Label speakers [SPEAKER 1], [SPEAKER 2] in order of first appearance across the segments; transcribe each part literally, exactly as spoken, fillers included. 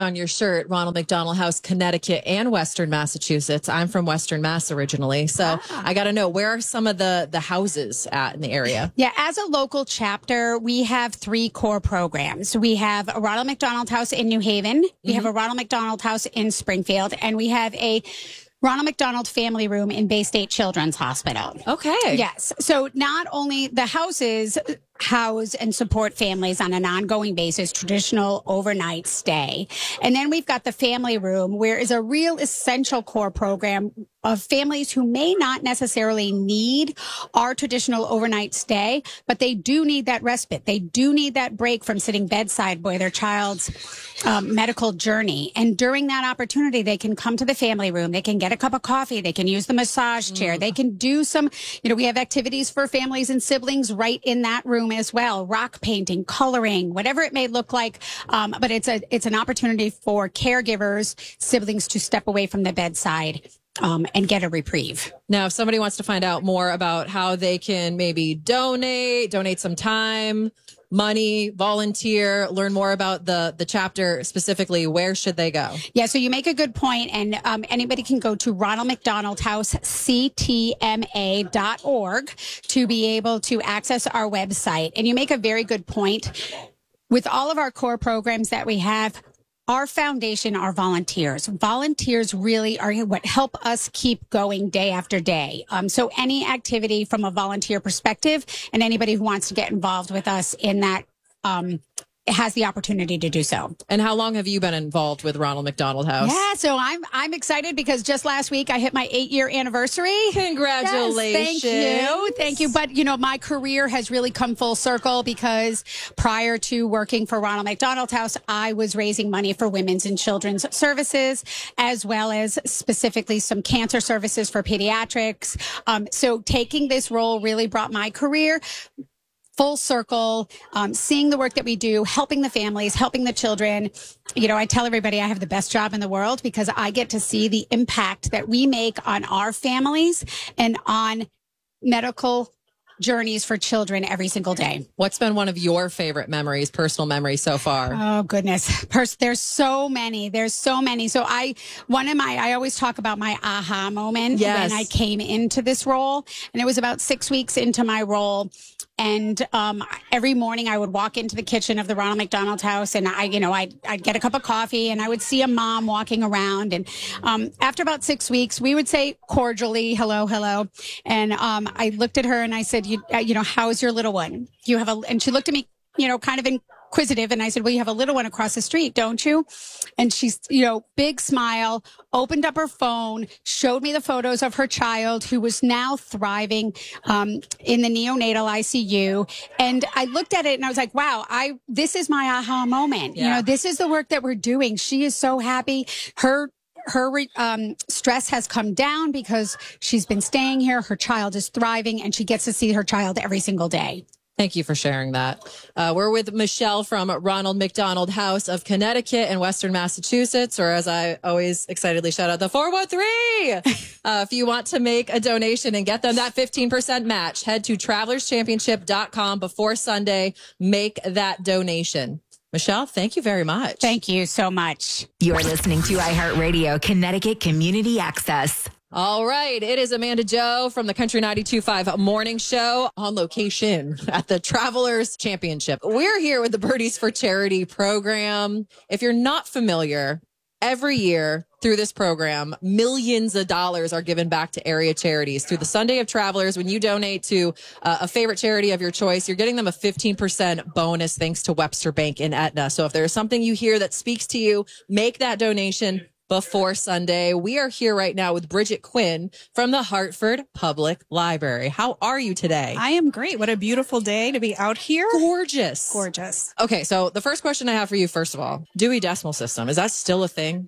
[SPEAKER 1] on your shirt, Ronald McDonald House, Connecticut and Western Massachusetts. I'm from Western Mass originally. So ah. I got to know, where are some of the, the houses at in the area?
[SPEAKER 2] Yeah, as a local chapter, we have three core programs. We have a Ronald McDonald House in New Haven. We mm-hmm. have a Ronald McDonald House in Springfield. And we have a Ronald McDonald Family Room in Bay State Children's Hospital.
[SPEAKER 1] Okay.
[SPEAKER 2] Yes. So not only the houses house and support families on an ongoing basis, traditional overnight stay. And then we've got the family room, where is a real essential core program of families who may not necessarily need our traditional overnight stay, but they do need that respite. They do need that break from sitting bedside by their child's um, medical journey. And during that opportunity, they can come to the family room. They can get a cup of coffee. They can use the massage chair. Mm. They can do some, you know, we have activities for families and siblings right in that room as well. Rock painting, coloring, whatever it may look like. Um, but it's a, it's an opportunity for caregivers, siblings to step away from the bedside Um, and get a reprieve.
[SPEAKER 1] Now, if somebody wants to find out more about how they can maybe donate, donate some time, money, volunteer, learn more about the, the chapter specifically, where should they go?
[SPEAKER 2] Yeah, so you make a good point, and um, anybody can go to Ronald McDonald House, C T M A dot org to be able to access our website. And you make a very good point. With all of our core programs that we have, our foundation are volunteers. Volunteers really are what help us keep going day after day. Um, so any activity from a volunteer perspective, and anybody who wants to get involved with us in that um, has the opportunity to do so.
[SPEAKER 1] And how long have you been involved with Ronald McDonald House?
[SPEAKER 2] Yeah, so I'm I'm excited because just last week I hit my eight year anniversary.
[SPEAKER 1] Congratulations!
[SPEAKER 2] Yes, thank you, thank you. But you know, my career has really come full circle because prior to working for Ronald McDonald House, I was raising money for women's and children's services, as well as specifically some cancer services for pediatrics. Um, so taking this role really brought my career full circle, um, seeing the work that we do, helping the families, helping the children. You know, I tell everybody I have the best job in the world because I get to see the impact that we make on our families and on medical journeys for children every single day.
[SPEAKER 1] What's been one of your favorite memories, personal memories so far?
[SPEAKER 2] Oh, goodness. Pers- there's so many. There's so many. So I, one of my, I always talk about my aha moment
[SPEAKER 1] yes.
[SPEAKER 2] when I came into this role. And it was about six weeks into my role. And um, every morning I would walk into the kitchen of the Ronald McDonald House, and I, you know, I'd, I'd get a cup of coffee, and I would see a mom walking around. And um, after about six weeks, we would say cordially, "Hello, hello." And um, I looked at her and I said, "You, uh, you know, how's your little one? You have a?" And she looked at me, you know, kind of inquisitive, and I said, "Well, you have a little one across the street, don't you?" And she's, you know, big smile, opened up her phone, showed me the photos of her child who was now thriving um, in the neonatal I C U. And I looked at it and I was like, wow, I this is my aha moment. Yeah. You know, this is the work that we're doing. She is so happy. Her Her um, stress has come down because she's been staying here. Her child is thriving, and she gets to see her child every single day.
[SPEAKER 1] Thank you for sharing that. Uh, we're with Michelle from Ronald McDonald House of Connecticut and Western Massachusetts, or as I always excitedly shout out, the four one three. Uh, if you want to make a donation and get them that fifteen percent match, head to travelers championship dot com before Sunday. Make that donation. Michelle, thank you very much.
[SPEAKER 2] Thank you so much.
[SPEAKER 3] You're listening to iHeartRadio Connecticut Community Access.
[SPEAKER 1] All right. It is Amanda Joe from the Country ninety-two point five Morning Show on location at the Travelers Championship. We're here with the Birdies for Charity program. If you're not familiar, every year through this program, millions of dollars are given back to area charities. Through the Sunday of Travelers, when you donate to uh, a favorite charity of your choice, you're getting them a fifteen percent bonus thanks to Webster Bank in Etna. So if there's something you hear that speaks to you, make that donation before Sunday. We are here right now with Bridget Quinn from the Hartford Public Library. How are you today?
[SPEAKER 4] I am great. What a beautiful day to be out here.
[SPEAKER 1] Gorgeous.
[SPEAKER 4] Gorgeous.
[SPEAKER 1] Okay, so the first question I have for you, first of all, Dewey Decimal System, is that still a thing?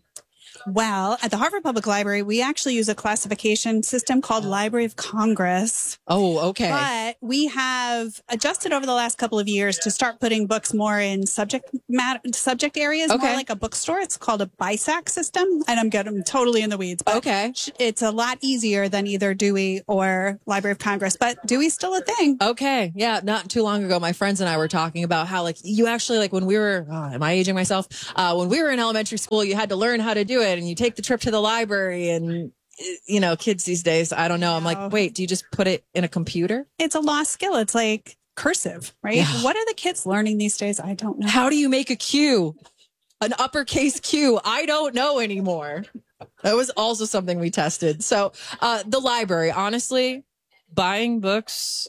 [SPEAKER 4] Well, at the Harvard Public Library, we actually use a classification system called Library of Congress.
[SPEAKER 1] Oh, okay.
[SPEAKER 4] But we have adjusted over the last couple of years to start putting books more in subject matter, subject areas,
[SPEAKER 1] Okay.
[SPEAKER 4] more like a bookstore. It's called a B I S A C system. And I'm getting totally in the weeds. But
[SPEAKER 1] Okay.
[SPEAKER 4] it's a lot easier than either Dewey or Library of Congress. But Dewey's still a thing.
[SPEAKER 1] Okay. Yeah. Not too long ago, my friends and I were talking about how, like, you actually, like, when we were, oh, am I aging myself? Uh, when we were in elementary school, you had to learn how to do it and you take the trip to the library and, you know, kids these days, I don't know. I'm
[SPEAKER 4] No.
[SPEAKER 1] like, wait, do you just put it in a computer?
[SPEAKER 4] It's a lost skill. It's like cursive, right?
[SPEAKER 1] Yeah.
[SPEAKER 4] What are the kids learning these days? I don't know.
[SPEAKER 1] How do you make a Q? An uppercase Q? I don't know anymore. That was also something we tested. So, uh, the library, honestly, buying books,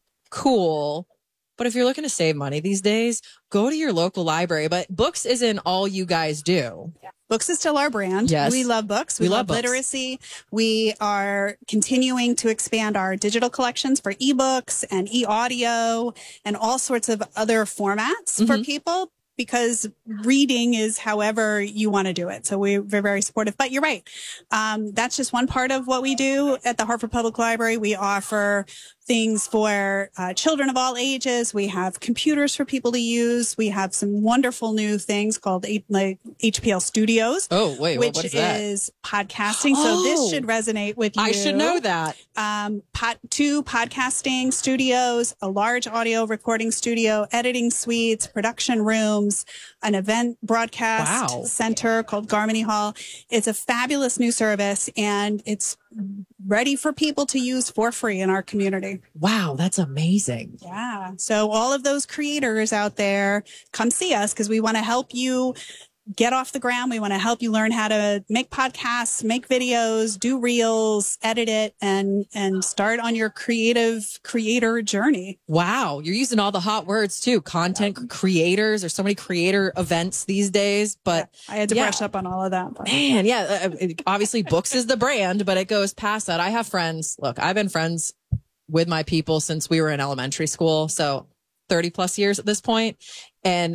[SPEAKER 1] cool. But if you're looking to save money these days, go to your local library. But books isn't all you guys do.
[SPEAKER 4] Books is still our brand.
[SPEAKER 1] Yes.
[SPEAKER 4] We love books. We,
[SPEAKER 1] We love
[SPEAKER 4] love,
[SPEAKER 1] books.
[SPEAKER 4] literacy. We are continuing to expand our digital collections for ebooks and e-audio and all sorts of other formats for
[SPEAKER 1] Mhm.
[SPEAKER 4] people, because reading is however you want to do it. So we- we're very supportive. But you're right. Um, that's just one part of what we do at the Hartford Public Library. We offer things for uh, children of all ages. We have computers for people to use. We have some wonderful new things called H- like H P L Studios.
[SPEAKER 1] Oh, wait,
[SPEAKER 4] which
[SPEAKER 1] what is that?
[SPEAKER 4] is podcasting. So
[SPEAKER 1] Oh.
[SPEAKER 4] this should resonate with you.
[SPEAKER 1] I should know that.
[SPEAKER 4] Um, pod, two podcasting studios, a large audio recording studio, editing suites, production rooms, an event broadcast
[SPEAKER 1] Wow.
[SPEAKER 4] center called Garmony Hall. It's a fabulous new service and it's ready for people to use for free in our community.
[SPEAKER 1] Wow, that's amazing.
[SPEAKER 4] Yeah. So all of those creators out there, come see us because we want to help you get off the ground. We want to help you learn how to make podcasts, make videos, do reels, edit it, and and start on your creative creator journey.
[SPEAKER 1] Wow, you're using all the hot words too. Content creators. There's so many creator events these days, but
[SPEAKER 4] I had to
[SPEAKER 1] yeah.
[SPEAKER 4] brush up on all of that. But.
[SPEAKER 1] man, yeah, uh, it- obviously books is the brand, but it goes past that. I have friends. Look, I've been friends with my people since we were in elementary school. So thirty plus years at this point. And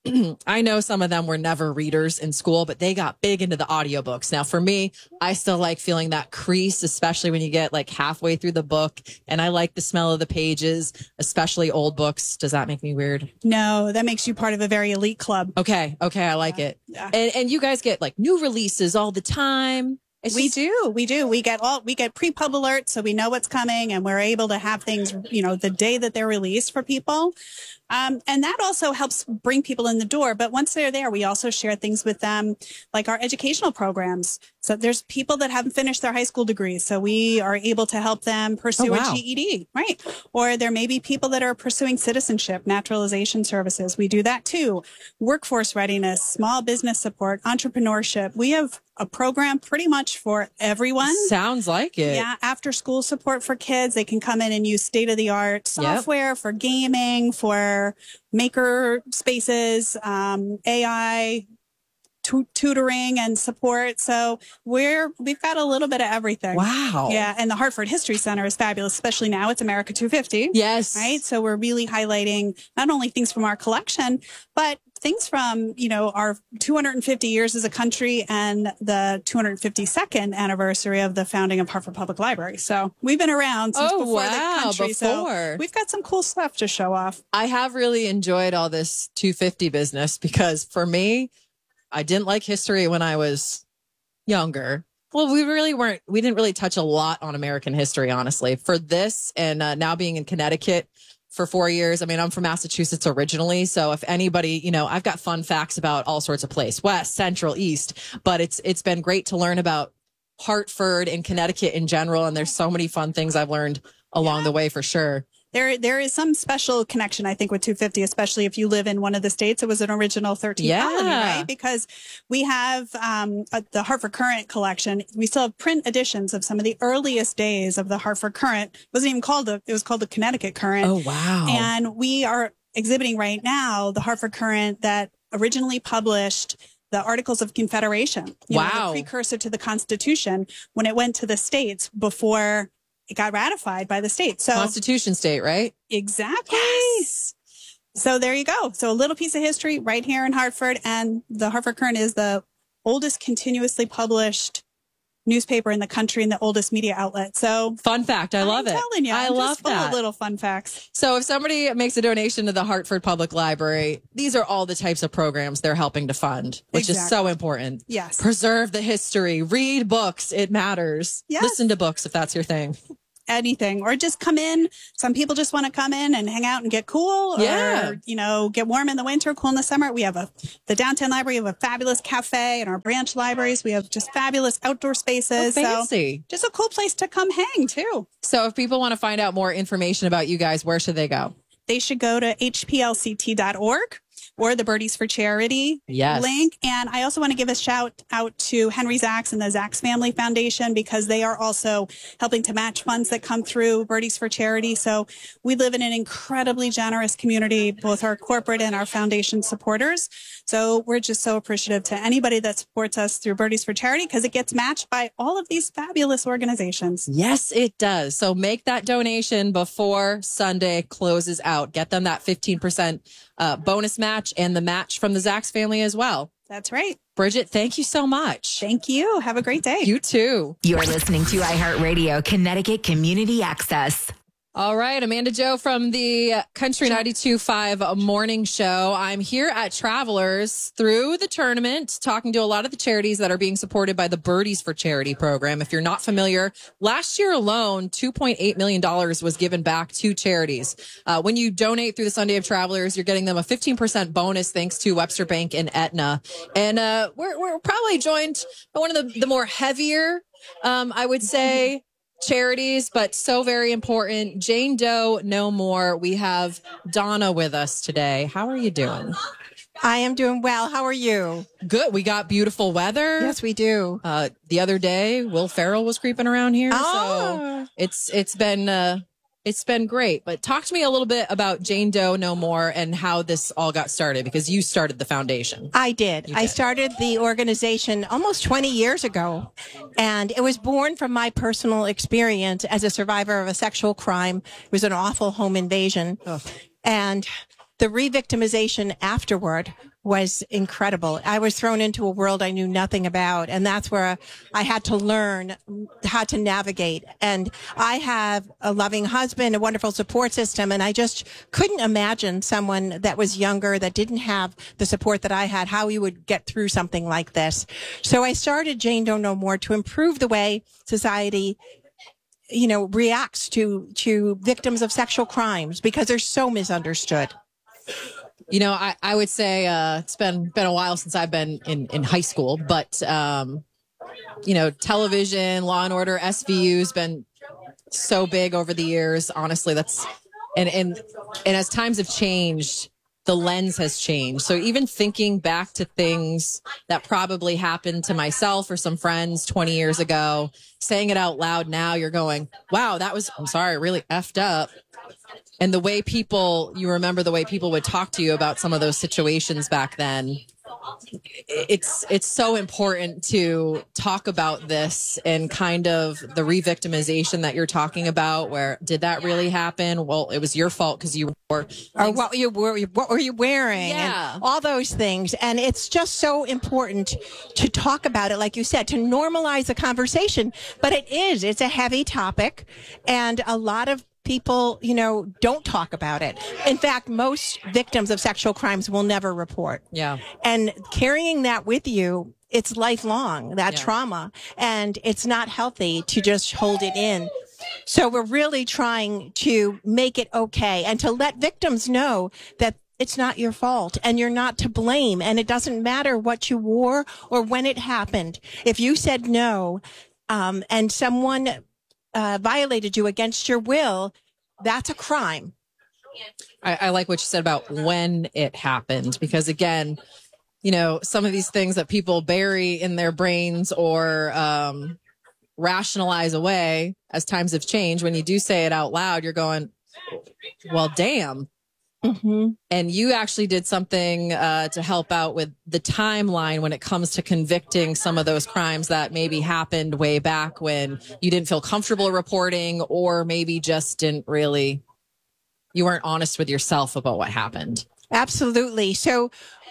[SPEAKER 1] I know some of them were never readers in school, but they got big into the audiobooks. Now, for me, I still like feeling that crease, especially when you get like halfway through the book. And I like the smell of the pages, especially old books. Does that make me weird?
[SPEAKER 4] No, that makes you part of a very elite club.
[SPEAKER 1] Okay. Okay. I like it.
[SPEAKER 4] Yeah.
[SPEAKER 1] And, and you guys get like new releases all the time. It's
[SPEAKER 4] We
[SPEAKER 1] just-
[SPEAKER 4] do. We do. We get all, we get pre-pub alerts. So we know what's coming and we're able to have things, you know, the day that they're released for people. Um, and that also helps bring people in the door. But once they're there, we also share things with them, like our educational programs. So there's people that haven't finished their high school degrees. So we are able to help them pursue
[SPEAKER 1] Oh, wow.
[SPEAKER 4] a G E D, right? Or there may be people that are pursuing citizenship, naturalization services. We do that too. Workforce readiness, small business support, entrepreneurship. We have a program pretty much for everyone.
[SPEAKER 1] Sounds like it.
[SPEAKER 4] Yeah, after school support for kids. They can come in and use state of the art software for gaming, for maker spaces, um, A I, tu- tutoring and support. So we're, we've got a little bit of everything.
[SPEAKER 1] Wow.
[SPEAKER 4] Yeah. And the Hartford History Center is fabulous, especially now it's America two fifty.
[SPEAKER 1] Yes.
[SPEAKER 4] Right. So we're really highlighting not only things from our collection, but things from, you know, our two hundred fifty years as a country and the two hundred fifty-second anniversary of the founding of Hartford Public Library. So we've been around since
[SPEAKER 1] Oh,
[SPEAKER 4] before
[SPEAKER 1] wow,
[SPEAKER 4] the country.
[SPEAKER 1] before.
[SPEAKER 4] So we've got some cool stuff to show off.
[SPEAKER 1] I have really enjoyed all this two fifty business because for me, I didn't like history when I was younger. Well, we really weren't, we didn't really touch a lot on American history, honestly. For this and uh, now being in Connecticut for four years, I mean, I'm from Massachusetts originally. So if anybody, you know, I've got fun facts about all sorts of places, West, Central, East, but it's, it's been great to learn about Hartford and Connecticut in general. And there's so many fun things I've learned along the way for sure.
[SPEAKER 4] There, there is some special connection, I think, with two fifty, especially if you live in one of the states. It was an original thirteenth
[SPEAKER 1] Yeah.
[SPEAKER 4] colony, right? Because we have um, uh, the Hartford Courant collection. We still have print editions of some of the earliest days of the Hartford Courant. It wasn't even called the, it was called the Connecticut Courant.
[SPEAKER 1] Oh, wow.
[SPEAKER 4] And we are exhibiting right now the Hartford Courant that originally published the Articles of Confederation. You know,
[SPEAKER 1] Wow.
[SPEAKER 4] the precursor to the Constitution when it went to the states before it got ratified by the states. So
[SPEAKER 1] Constitution state, right?
[SPEAKER 4] exactly. So there you go. So a little piece of history right here in Hartford, and the Hartford Courant is the oldest continuously published newspaper in the country and the oldest media outlet. So
[SPEAKER 1] fun fact. I love
[SPEAKER 4] I'm
[SPEAKER 1] it.
[SPEAKER 4] telling you,
[SPEAKER 1] I
[SPEAKER 4] I'm
[SPEAKER 1] love
[SPEAKER 4] just full
[SPEAKER 1] that.
[SPEAKER 4] of little fun facts.
[SPEAKER 1] So if somebody makes a donation to the Hartford Public Library, these are all the types of programs they're helping to fund, which is so
[SPEAKER 4] Exactly.
[SPEAKER 1] important.
[SPEAKER 4] Yes.
[SPEAKER 1] Preserve the history. Read books. It matters.
[SPEAKER 4] Yes.
[SPEAKER 1] Listen to books if that's your thing.
[SPEAKER 4] Anything, or just come in. Some people just want to come in and hang out and get cool, or,
[SPEAKER 1] Yeah.
[SPEAKER 4] you know, get warm in the winter, cool in the summer. We have a, the downtown library, we have a fabulous cafe, and our branch libraries, we have just fabulous outdoor spaces.
[SPEAKER 1] Oh, fancy.
[SPEAKER 4] So just a cool place to come hang too.
[SPEAKER 1] So if people want to find out more information about you guys, where should they go?
[SPEAKER 4] They should go to H P L C T dot org or the Birdies for Charity
[SPEAKER 1] Yes.
[SPEAKER 4] link. And I also want to give a shout out to Henry Zacks and the Zacks Family Foundation, because they are also helping to match funds that come through Birdies for Charity. So we live in an incredibly generous community, both our corporate and our foundation supporters. So we're just so appreciative to anybody that supports us through Birdies for Charity, because it gets matched by all of these fabulous organizations.
[SPEAKER 1] Yes, it does. So make that donation before Sunday closes out. Get them that fifteen percent uh, bonus match and the match from the Zacks family as well.
[SPEAKER 4] That's right.
[SPEAKER 1] Bridget, thank you so much.
[SPEAKER 4] Thank you. Have a great day.
[SPEAKER 1] You too.
[SPEAKER 3] You're listening to iHeartRadio Connecticut Community Access.
[SPEAKER 1] All right, Amanda Joe from the Country ninety-two point five morning show. I'm here at Travelers through the tournament, talking to a lot of the charities that are being supported by the Birdies for Charity program. If you're not familiar, last year alone, two point eight million dollars was given back to charities. Uh, when you donate through the Sunday of Travelers, you're getting them a fifteen percent bonus thanks to Webster Bank and Aetna. And uh, we're, we're probably joined by one of the, the more heavier, um, I would say, charities, but so very important. Jane Doe No More. We have Donna with us today. How are you doing?
[SPEAKER 5] I am doing well. How are you?
[SPEAKER 1] Good. We got beautiful weather.
[SPEAKER 5] Yes, we do.
[SPEAKER 1] Uh, the other day, Will Ferrell was creeping around here.
[SPEAKER 5] Oh.
[SPEAKER 1] So it's, it's been, uh, it's been great. But talk to me a little bit about Jane Doe No More and how this all got started, because you started the foundation.
[SPEAKER 5] I did.
[SPEAKER 1] You
[SPEAKER 5] I
[SPEAKER 1] did.
[SPEAKER 5] started the organization almost twenty years ago, and it was born from my personal experience as a survivor of a sexual crime. It was an awful home invasion. And the re-victimization afterward was incredible. I was thrown into a world I knew nothing about, and that's where I had to learn how to navigate. And I have a loving husband, a wonderful support system, and I just couldn't imagine someone that was younger, that didn't have the support that I had, how we would get through something like this. So I started Jane Doe No More to improve the way society, you know, reacts to, to victims of sexual crimes, because they're so misunderstood.
[SPEAKER 1] You know, I, I would say uh, it's been been a while since I've been in, in high school, but, um, you know, television, Law and Order, S V U's been so big over the years. Honestly, that's and and and as times have changed, the lens has changed. So even thinking back to things that probably happened to myself or some friends twenty years ago, saying it out loud now, you're going, wow, that was, I'm sorry, really effed up. And the way people, you remember the way people would talk to you about some of those situations back then. It's it's so important to talk about this and kind of the re-victimization that you're talking about, where did that really happen? Well, it was your fault because you were.
[SPEAKER 5] Or what you were, what were you wearing?
[SPEAKER 1] Yeah.
[SPEAKER 5] And all those things. And it's just so important to talk about it, like you said, to normalize the conversation. But it is, it's a heavy topic, and a lot of people, you know, don't talk about it. In fact, most victims of sexual crimes will never report.
[SPEAKER 1] Yeah.
[SPEAKER 5] And carrying that with you, it's lifelong, that
[SPEAKER 1] Yeah.
[SPEAKER 5] trauma. And it's not healthy to just hold it in. So we're really trying to make it okay and to let victims know that it's not your fault and you're not to blame. And it doesn't matter what you wore or when it happened. If you said no, um, and someone uh, violated you against your will, that's a crime.
[SPEAKER 1] I, I like what you said about when it happened, because again, you know, some of these things that people bury in their brains or um, rationalize away as times have changed, when you do say it out loud, you're going, well, damn.
[SPEAKER 5] Mm-hmm.
[SPEAKER 1] And you actually did something uh, to help out with the timeline when it comes to convicting some of those crimes that maybe happened way back when you didn't feel comfortable reporting, or maybe just didn't really, you weren't honest with yourself about what happened.
[SPEAKER 5] Absolutely. So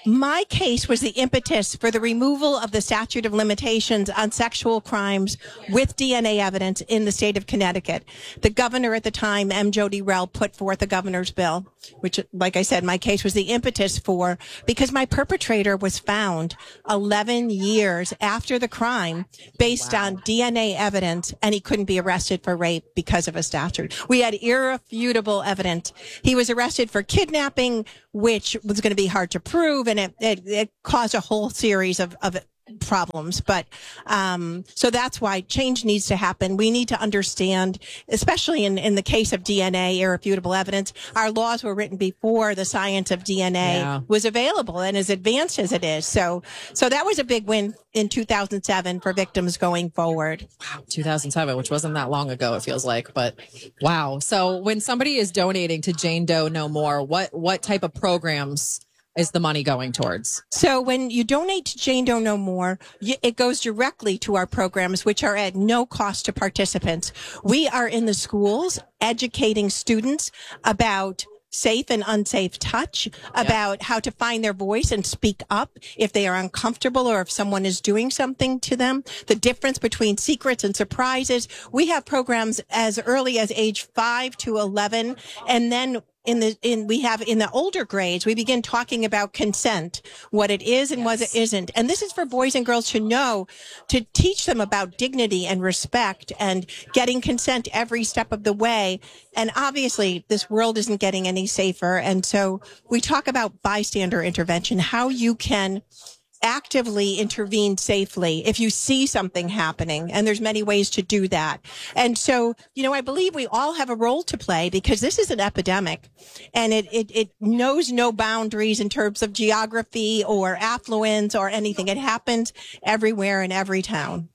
[SPEAKER 5] My case was the impetus for the removal of the statute of limitations on sexual crimes with D N A evidence in the state of Connecticut. The governor at the time, M. Jody Rell, put forth a governor's bill, which, like I said, my case was the impetus for, because my perpetrator was found eleven years after the crime based wow. on D N A evidence, and he couldn't be arrested for rape because of a statute. We had irrefutable evidence. He was arrested for kidnapping, which was going to be hard to prove, and it, it, it caused a whole series of, of problems. But um, so that's why change needs to happen. We need to understand, especially in, in the case of D N A, irrefutable evidence, our laws were written before the science of D N A yeah. was available and as advanced as it is. So so that was a big win in two thousand seven for victims going forward.
[SPEAKER 1] Wow, two thousand seven, which wasn't that long ago, it feels like. But wow. So when somebody is donating to Jane Doe No More, what what type of programs is the money going towards?
[SPEAKER 5] So when you donate to Jane Doe No More, it goes directly to our programs, which are at no cost to participants. We are in the schools educating students about safe and unsafe touch, about yeah. how to find their voice and speak up if they are uncomfortable or if someone is doing something to them, the difference between secrets and surprises. We have programs as early as age five to eleven, and then in the in we have in the older grades, we begin talking about consent, what it is and yes. what it isn't. And this is for boys and girls to know, to teach them about dignity and respect and getting consent every step of the way. And obviously, this world isn't getting any safer. And so we talk about bystander intervention, how you can actively intervene safely if you see something happening. And there's many ways to do that. And so, you know, I believe we all have a role to play because this is an epidemic and it, it, it knows no boundaries in terms of geography or affluence or anything. It happens everywhere in every town.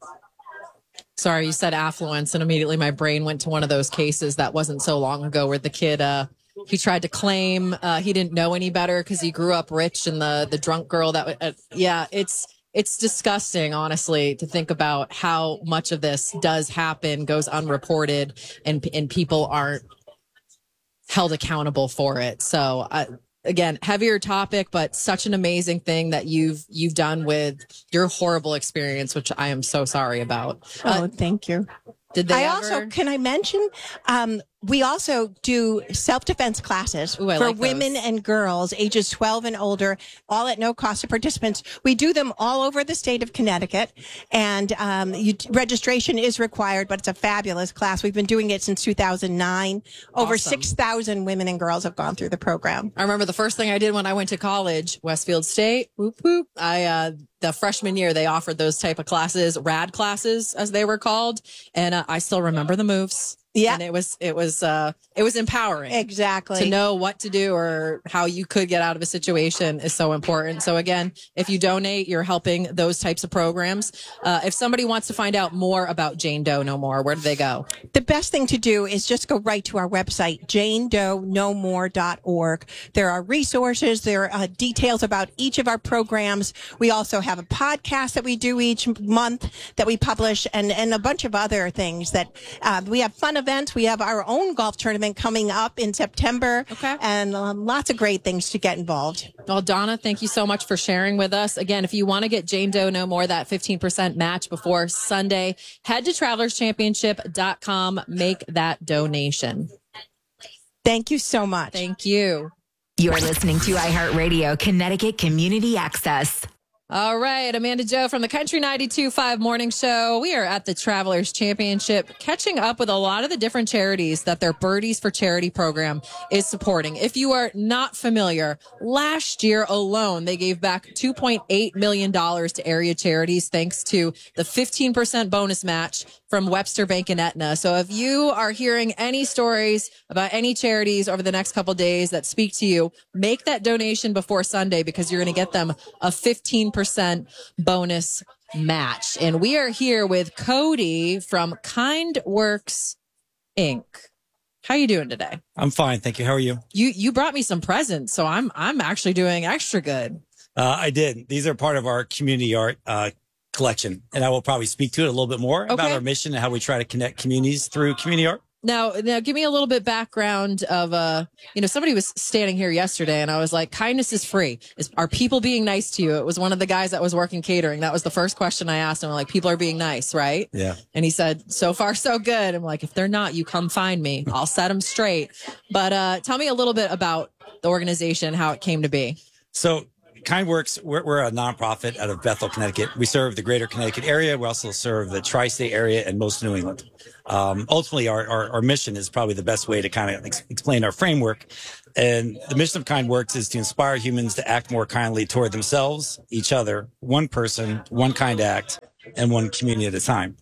[SPEAKER 1] Sorry, you said affluence, and immediately my brain went to one of those cases that wasn't so long ago where the kid, uh, he tried to claim uh, he didn't know any better because he grew up rich, and the the drunk girl that uh, yeah, it's it's disgusting, honestly, to think about how much of this does happen, goes unreported, and and people aren't held accountable for it. So uh, again, heavier topic, but such an amazing thing that you've you've done with your horrible experience, which I am so sorry about.
[SPEAKER 5] Oh,
[SPEAKER 1] uh,
[SPEAKER 5] thank you.
[SPEAKER 1] Did they
[SPEAKER 5] I
[SPEAKER 1] ever...
[SPEAKER 5] also, can I mention, um, we also do self-defense classes
[SPEAKER 1] Ooh,
[SPEAKER 5] for
[SPEAKER 1] like
[SPEAKER 5] women
[SPEAKER 1] those.
[SPEAKER 5] and girls ages twelve and older, all at no cost to participants. We do them all over the state of Connecticut, and um, you, registration is required, but it's a fabulous class. We've been doing it since two thousand nine. Over
[SPEAKER 1] Awesome.
[SPEAKER 5] six thousand women and girls have gone through the program.
[SPEAKER 1] I remember the first thing I did when I went to college, Westfield State, whoop, whoop. I, uh, the freshman year, they offered those type of classes, rad classes, as they were called. And uh, I still remember the moves. Yeah. And it was, it was, uh, it was empowering.
[SPEAKER 5] Exactly.
[SPEAKER 1] To know what to do or how you could get out of a situation is so important. So again, if you donate, you're helping those types of programs. Uh, if somebody wants to find out more about Jane Doe No More, where do they go?
[SPEAKER 5] The best thing to do is just go right to our website, jane doe no more dot org. There are resources. There are uh, details about each of our programs. We also have a podcast that we do each month that we publish, and, and a bunch of other things that uh, we have fun events. We have our own golf tournament coming up in September.
[SPEAKER 1] Okay.
[SPEAKER 5] And um, lots of great things to get involved.
[SPEAKER 1] Well, Donna, thank you so much for sharing with us. Again, if you want to get Jane Doe No More, that fifteen percent match before Sunday, head to travelers championship dot com. Make that donation.
[SPEAKER 5] Thank you so much.
[SPEAKER 1] Thank you.
[SPEAKER 3] You're listening to iHeartRadio Connecticut Community Access.
[SPEAKER 1] All right, Amanda Joe from the Country ninety-two point five Morning Show. We are at the Travelers Championship, catching up with a lot of the different charities that their Birdies for Charity program is supporting. If you are not familiar, last year alone, they gave back two point eight million dollars to area charities thanks to the fifteen percent bonus match from Webster Bank and Aetna. So if you are hearing any stories about any charities over the next couple of days that speak to you, make that donation before Sunday because you're going to get them a fifteen percent bonus match. And we are here with Cody from Kind Works Incorporated. How you doing today?
[SPEAKER 6] I'm fine, thank you. How are you?
[SPEAKER 1] You you brought me some presents, so I'm I'm actually doing extra good.
[SPEAKER 6] Uh, I did. These are part of our community art uh, collection, and I will probably speak to it a little bit more
[SPEAKER 1] okay.
[SPEAKER 6] about our mission and how we try to connect communities through community art.
[SPEAKER 1] Now, now give me a little bit background of, uh, you know, somebody was standing here yesterday and I was like, kindness is free. Is, are people being nice to you? It was one of the guys that was working catering. That was the first question I asked him. I'm like, people are being nice, right?
[SPEAKER 6] Yeah.
[SPEAKER 1] And he said, so far, so good. I'm like, if they're not, you come find me. I'll set them straight. But uh, tell me a little bit about the organization, how it came to be.
[SPEAKER 6] So KindWorks, we're, we're a nonprofit out of Bethel, Connecticut. We serve the greater Connecticut area. We also serve the tri-state area and most of New England. Um, ultimately, our, our, our mission is probably the best way to kind of ex- explain our framework. And the mission of KindWorks is to inspire humans to act more kindly toward themselves, each other, one person, one kind act, and one community at a time.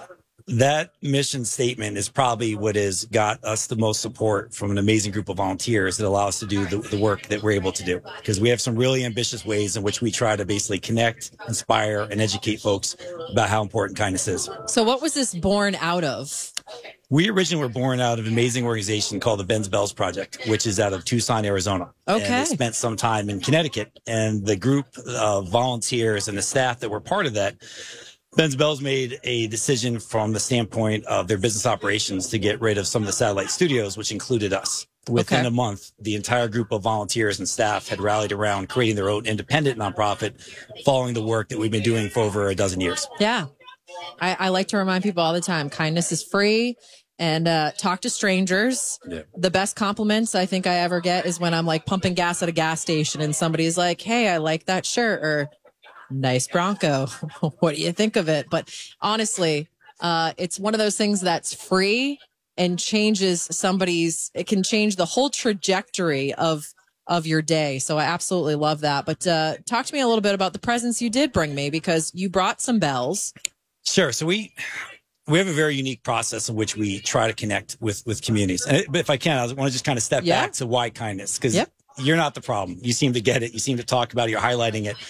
[SPEAKER 6] That mission statement is probably what has got us the most support from an amazing group of volunteers that allow us to do the, the work that we're able to do. Because we have some really ambitious ways in which we try to basically connect, inspire, and educate folks about how important kindness is.
[SPEAKER 1] So what was this born out of?
[SPEAKER 6] We originally were born out of an amazing organization called the Ben's Bells Project, which is out of Tucson, Arizona.
[SPEAKER 1] Okay.
[SPEAKER 6] And it spent some time in Connecticut. And the group of volunteers and the staff that were part of that, Ben's Bells made a decision from the standpoint of their business operations to get rid of some of the satellite studios, which included us. Within
[SPEAKER 1] Okay.
[SPEAKER 6] a month, the entire group of volunteers and staff had rallied around creating their own independent nonprofit, following the work that we've been doing for over a dozen years.
[SPEAKER 1] Yeah. I, I like to remind people all the time, kindness is free. And uh, talk to strangers.
[SPEAKER 6] Yeah.
[SPEAKER 1] The best compliments I think I ever get is when I'm like pumping gas at a gas station and somebody's like, hey, I like that shirt, or nice Bronco. What do you think of it? But honestly, uh, it's one of those things that's free and changes somebody's, it can change the whole trajectory of of your day. So I absolutely love that. But uh, talk to me a little bit about the presents you did bring me, because you brought some bells.
[SPEAKER 6] Sure. So we we have a very unique process in which we try to connect with with communities. And if I can, I want to just kind of step
[SPEAKER 1] Yeah.
[SPEAKER 6] back to why kindness, because
[SPEAKER 1] Yep.
[SPEAKER 6] you're not the problem. You seem to get it. You seem to talk about it. You're highlighting it.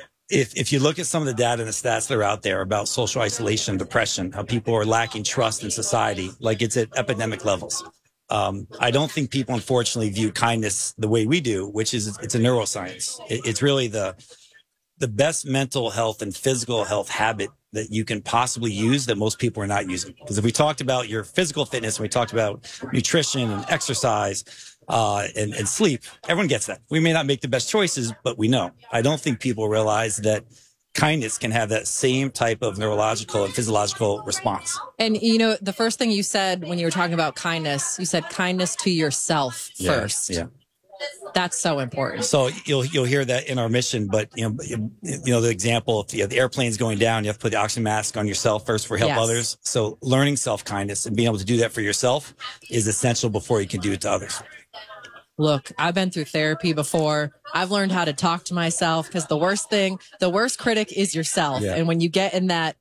[SPEAKER 6] If if you look at some of the data and the stats that are out there about social isolation, depression, how people are lacking trust in society, like it's at epidemic levels. Um, I don't think people, unfortunately, view kindness the way we do, which is it's a neuroscience. It, it's really the the best mental health and physical health habit that you can possibly use that most people are not using. Because if we talked about your physical fitness, and we talked about nutrition and exercise uh, and, and sleep, everyone gets that. We may not make the best choices, but we know. I don't think people realize that kindness can have that same type of neurological and physiological response.
[SPEAKER 1] And, you know, the first thing you said when you were talking about kindness, you said kindness to yourself first.
[SPEAKER 6] Yeah.
[SPEAKER 1] That's so important.
[SPEAKER 6] So you'll you'll hear that in our mission, but you know you know the example, if the, the airplane's going down, you have to put the oxygen mask on yourself first for help
[SPEAKER 1] Yes.
[SPEAKER 6] others. So learning self kindness and being able to do that for yourself is essential before you can do it to others.
[SPEAKER 1] Look, I've been through therapy before. I've learned how to talk to myself, because the worst thing, the worst critic is yourself.
[SPEAKER 6] Yeah.
[SPEAKER 1] And when you get in that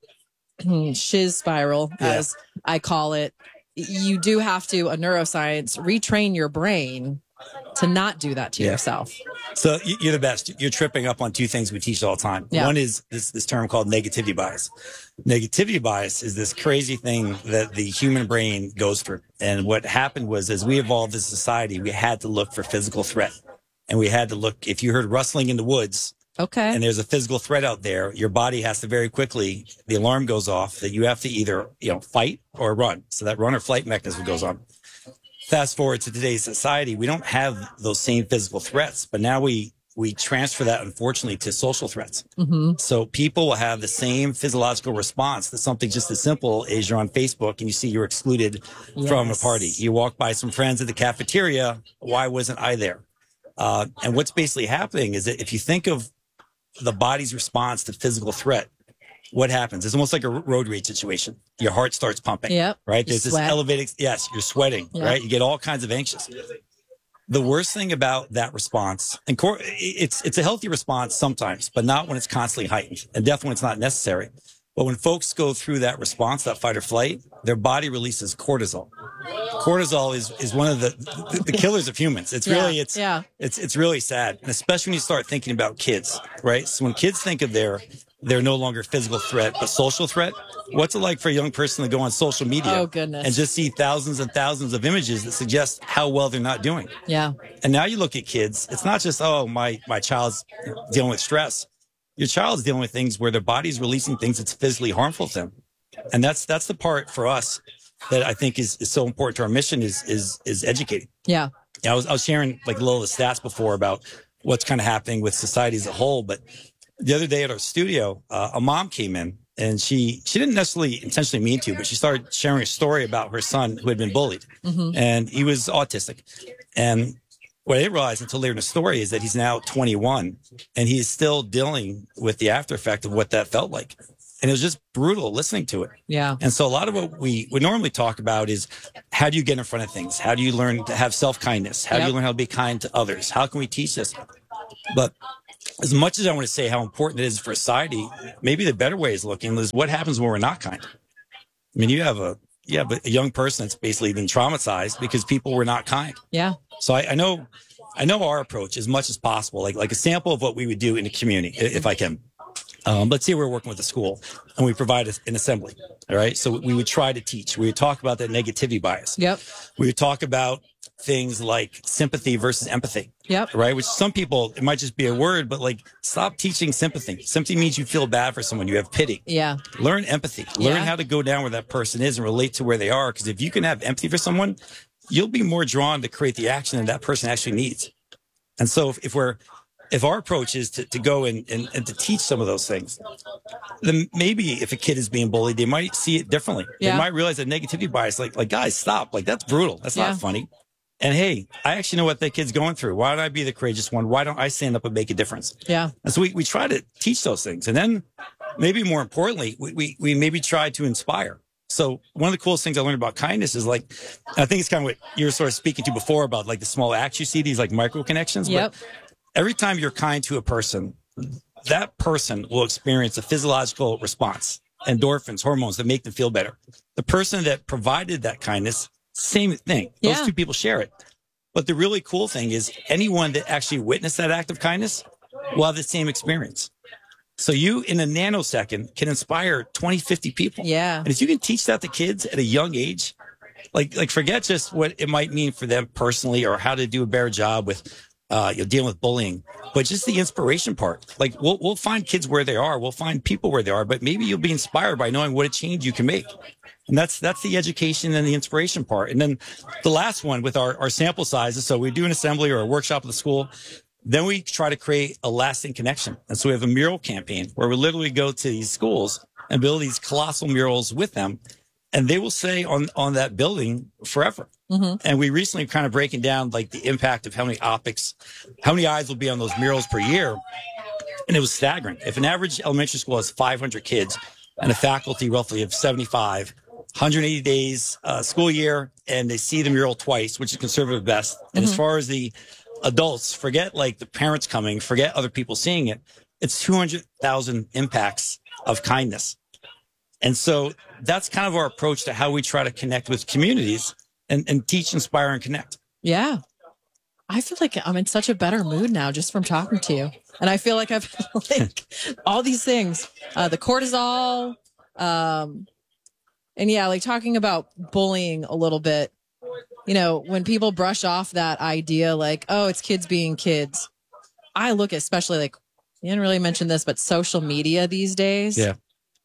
[SPEAKER 1] shiz spiral,
[SPEAKER 6] Yeah.
[SPEAKER 1] as I call it, you do have to, a neuroscience, retrain your brain to not do that to
[SPEAKER 6] Yeah.
[SPEAKER 1] yourself.
[SPEAKER 6] So you- you're the best. You're tripping up on two things we teach all the time.
[SPEAKER 1] Yeah.
[SPEAKER 6] One is this this term called negativity bias. Negativity bias is this crazy thing that the human brain goes through. And what happened was, as we evolved as a society, we had to look for physical threat. And we had to look, if you heard rustling in the woods,
[SPEAKER 1] Okay.
[SPEAKER 6] and there's a physical threat out there, your body has to very quickly, the alarm goes off that you have to either, you know, fight or run. So that run or flight mechanism goes on. Fast forward to today's society, we don't have those same physical threats, but now we, we transfer that, unfortunately, to social threats.
[SPEAKER 1] Mm-hmm.
[SPEAKER 6] So people will have the same physiological response to something just as simple as you're on Facebook and you see you're excluded from a
[SPEAKER 1] Yes.
[SPEAKER 6] party. You walk by some friends at the cafeteria. Why wasn't I there? Uh, and what's basically happening is that if you think of the body's response to physical threat, what happens? It's almost like a road rage situation. Your heart starts pumping,
[SPEAKER 1] Yep.
[SPEAKER 6] right?
[SPEAKER 1] You
[SPEAKER 6] There's this
[SPEAKER 1] sweat.
[SPEAKER 6] elevated, yes, you're sweating,
[SPEAKER 1] Yeah.
[SPEAKER 6] right? You get all kinds of anxious. The worst thing about that response, and cor- it's it's a healthy response sometimes, but not when it's constantly heightened, and definitely when it's not necessary. But when folks go through that response, that fight or flight, their body releases cortisol. Cortisol is is one of the the, the killers of humans. It's
[SPEAKER 1] Yeah,
[SPEAKER 6] really it's
[SPEAKER 1] yeah.
[SPEAKER 6] it's it's really sad, and especially when you start thinking about kids, right? So when kids think of their they're no longer physical threat, but social threat. What's it like for a young person to go on social media
[SPEAKER 1] Oh, goodness.
[SPEAKER 6] and just see thousands and thousands of images that suggest how well they're not doing?
[SPEAKER 1] Yeah.
[SPEAKER 6] And now you look at kids, it's not just, oh, my, my child's dealing with stress. Your child's dealing with things where their body's releasing things that's physically harmful to them. And that's, that's the part for us that I think is, is so important to our mission is is is educating.
[SPEAKER 1] Yeah.
[SPEAKER 6] Yeah, I was I was sharing like a little of the stats before about what's kind of happening with society as a whole. But the other day at our studio, uh, a mom came in and she she didn't necessarily intentionally mean to, but she started sharing a story about her son who had been bullied, mm-hmm. and he was autistic. And what I didn't realize until later in the story is that he's now twenty-one and he's still dealing with the after effect of what that felt like. And it was just brutal listening to it.
[SPEAKER 1] Yeah.
[SPEAKER 6] And so a lot of what we would normally talk about is how do you get in front of things? How do you learn to have self-kindness? How yep. do you learn how to be kind to others? How can we teach this? But as much as I want to say how important it is for society, maybe the better way is looking is what happens when we're not kind. I mean, you have a you have a young person that's basically been traumatized because people were not kind.
[SPEAKER 1] Yeah.
[SPEAKER 6] So I, I know I know our approach as much as possible, like like a sample of what we would do in the community, if I can. Um, let's say we're working with a school and we provide an assembly. All right. So we would try to teach. We would talk about that negativity bias.
[SPEAKER 1] Yep.
[SPEAKER 6] We would talk about things like sympathy versus empathy.
[SPEAKER 1] Yep.
[SPEAKER 6] Right. Which some people, it might just be a word, but like stop teaching sympathy. Sympathy means you feel bad for someone. You have pity.
[SPEAKER 1] Yeah.
[SPEAKER 6] Learn empathy. Learn
[SPEAKER 1] yeah.
[SPEAKER 6] how to go down where that person is and relate to where they are. Because if you can have empathy for someone, you'll be more drawn to create the action that that person actually needs. And so if, if we're, If our approach is to, to go and, and, and to teach some of those things, then maybe if a kid is being bullied, they might see it differently. Yeah. They might realize that negativity bias, like, like guys, stop. Like, that's brutal. That's yeah. not funny. And hey, I actually know what that kid's going through. Why don't I be the courageous one? Why don't I stand up and make a difference?
[SPEAKER 1] Yeah.
[SPEAKER 6] And so we, we try to teach those things. And then maybe more importantly, we, we, we maybe try to inspire. So one of the coolest things I learned about kindness is like, I think it's kind of what you were sort of speaking to before about like the small acts you see, these like micro connections.
[SPEAKER 1] Yep.
[SPEAKER 6] But every time you're kind to a person, that person will experience a physiological response, endorphins, hormones that make them feel better. The person that provided that kindness, same thing. Those
[SPEAKER 1] yeah.
[SPEAKER 6] two people share it. But the really cool thing is anyone that actually witnessed that act of kindness will have the same experience. So you, in a nanosecond, can inspire twenty, fifty people.
[SPEAKER 1] Yeah.
[SPEAKER 6] And if you can teach that to kids at a young age, like, like forget just what it might mean for them personally or how to do a better job with Uh, you're dealing with bullying, but just the inspiration part. Like we'll we'll find kids where they are, we'll find people where they are, but maybe you'll be inspired by knowing what a change you can make. And that's that's the education and the inspiration part. And then the last one with our, our sample sizes. So we do an assembly or a workshop at the school. Then we try to create a lasting connection. And so we have a mural campaign where we literally go to these schools and build these colossal murals with them. And they will stay on, on that building forever. Mm-hmm. And we recently kind of breaking down like the impact of how many optics, how many eyes will be on those murals per year. And it was staggering. If an average elementary school has five hundred kids and a faculty roughly of seventy-five, one hundred eighty days uh, school year, and they see the mural twice, which is conservative best. And mm-hmm. as far as the adults, forget like the parents coming, forget other people seeing it. It's two hundred thousand impacts of kindness. And so that's kind of our approach to how we try to connect with communities and, and teach, inspire, and connect.
[SPEAKER 1] Yeah. I feel like I'm in such a better mood now just from talking to you. And I feel like I've like all these things, uh, the cortisol, um, and yeah, like talking about bullying a little bit, you know, when people brush off that idea, like, oh, it's kids being kids. I look at, especially like, you didn't really mention this, but social media these days.
[SPEAKER 6] Yeah.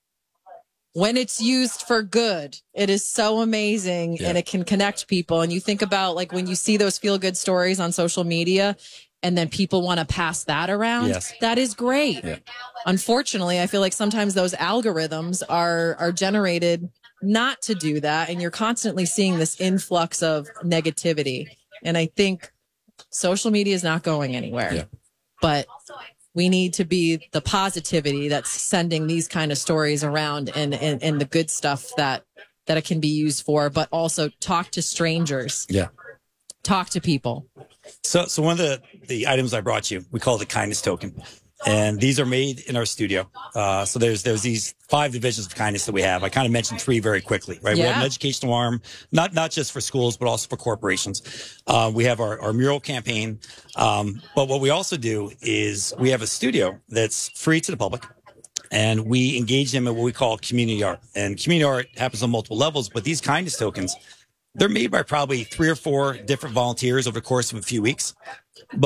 [SPEAKER 1] When it's used for good, it is so amazing yeah. and it can connect people. And you think about like when you see those feel good stories on social media and then people want to pass that around.
[SPEAKER 6] Yes.
[SPEAKER 1] That is great.
[SPEAKER 6] Yeah.
[SPEAKER 1] Unfortunately, I feel like sometimes those algorithms are, are generated not to do that. And you're constantly seeing this influx of negativity. And I think social media is not going anywhere,
[SPEAKER 6] yeah.
[SPEAKER 1] but we need to be the positivity that's sending these kind of stories around and, and, and the good stuff that, that it can be used for, but also talk to strangers.
[SPEAKER 6] Yeah.
[SPEAKER 1] Talk to people.
[SPEAKER 6] So, so one of the, the items I brought you, we call it the kindness token. And these are made in our studio. Uh, so there's, there's these five divisions of kindness that we have. I kind of mentioned three very quickly, right?
[SPEAKER 1] Yeah.
[SPEAKER 6] We have an educational arm, not, not just for schools, but also for corporations. Uh, we have our, our mural campaign. Um, but what we also do is we have a studio that's free to the public. And we engage them in what we call community art. And community art happens on multiple levels, but these kindness tokens, they're made by probably three or four different volunteers over the course of a few weeks. But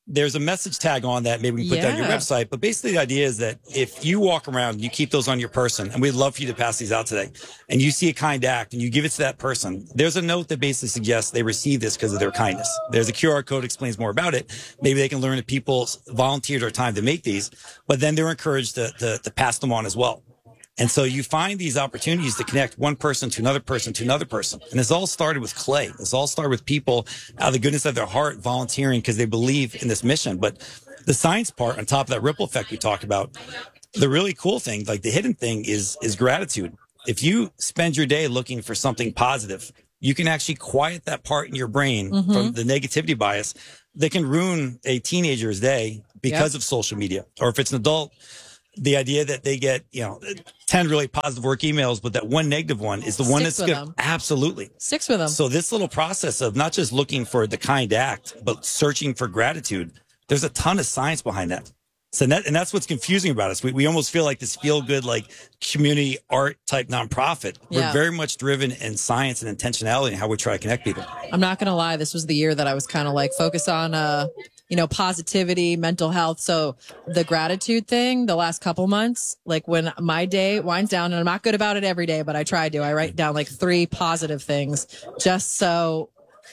[SPEAKER 6] there's a message tag on that. Maybe we can put that on your
[SPEAKER 1] Yeah.
[SPEAKER 6] website. But basically the idea is that if you walk around, you keep those on your person, and we'd love for you to pass these out today, and you see a kind act and you give it to that person, there's a note that basically suggests they received this because of their kindness. There's a Q R code explains more about it. Maybe they can learn that people volunteered their time to make these, but then they're encouraged to, to, to pass them on as well. And so you find these opportunities to connect one person to another person to another person. And this all started with clay. This all started with people out of the goodness of their heart volunteering because they believe in this mission. But the science part on top of that ripple effect we talked about, the really cool thing, like the hidden thing is, is gratitude. If you spend your day looking for something positive, you can actually quiet that part in your brain
[SPEAKER 1] Mm-hmm.
[SPEAKER 6] from the negativity bias that can ruin a teenager's day because
[SPEAKER 1] Yep.
[SPEAKER 6] of social media. Or if it's an adult, the idea that they get, you know, ten really positive work emails, but that one negative one is the one
[SPEAKER 1] Sticks
[SPEAKER 6] that's
[SPEAKER 1] with
[SPEAKER 6] going
[SPEAKER 1] them.
[SPEAKER 6] to absolutely.
[SPEAKER 1] Sticks with them.
[SPEAKER 6] So this little process of not just looking for the kind act, but searching for gratitude, there's a ton of science behind that. So that, and that's what's confusing about us. We, we almost feel like this feel good, like community art type nonprofit.
[SPEAKER 1] Yeah.
[SPEAKER 6] We're very much driven in science and intentionality and how we try to connect people.
[SPEAKER 1] I'm not going to lie. This was the year that I was kind of like focused on, uh, you know, positivity, mental health. So the gratitude thing, the last couple months, like when my day winds down, and I'm not good about it every day, but I try to, I write down like three positive things just so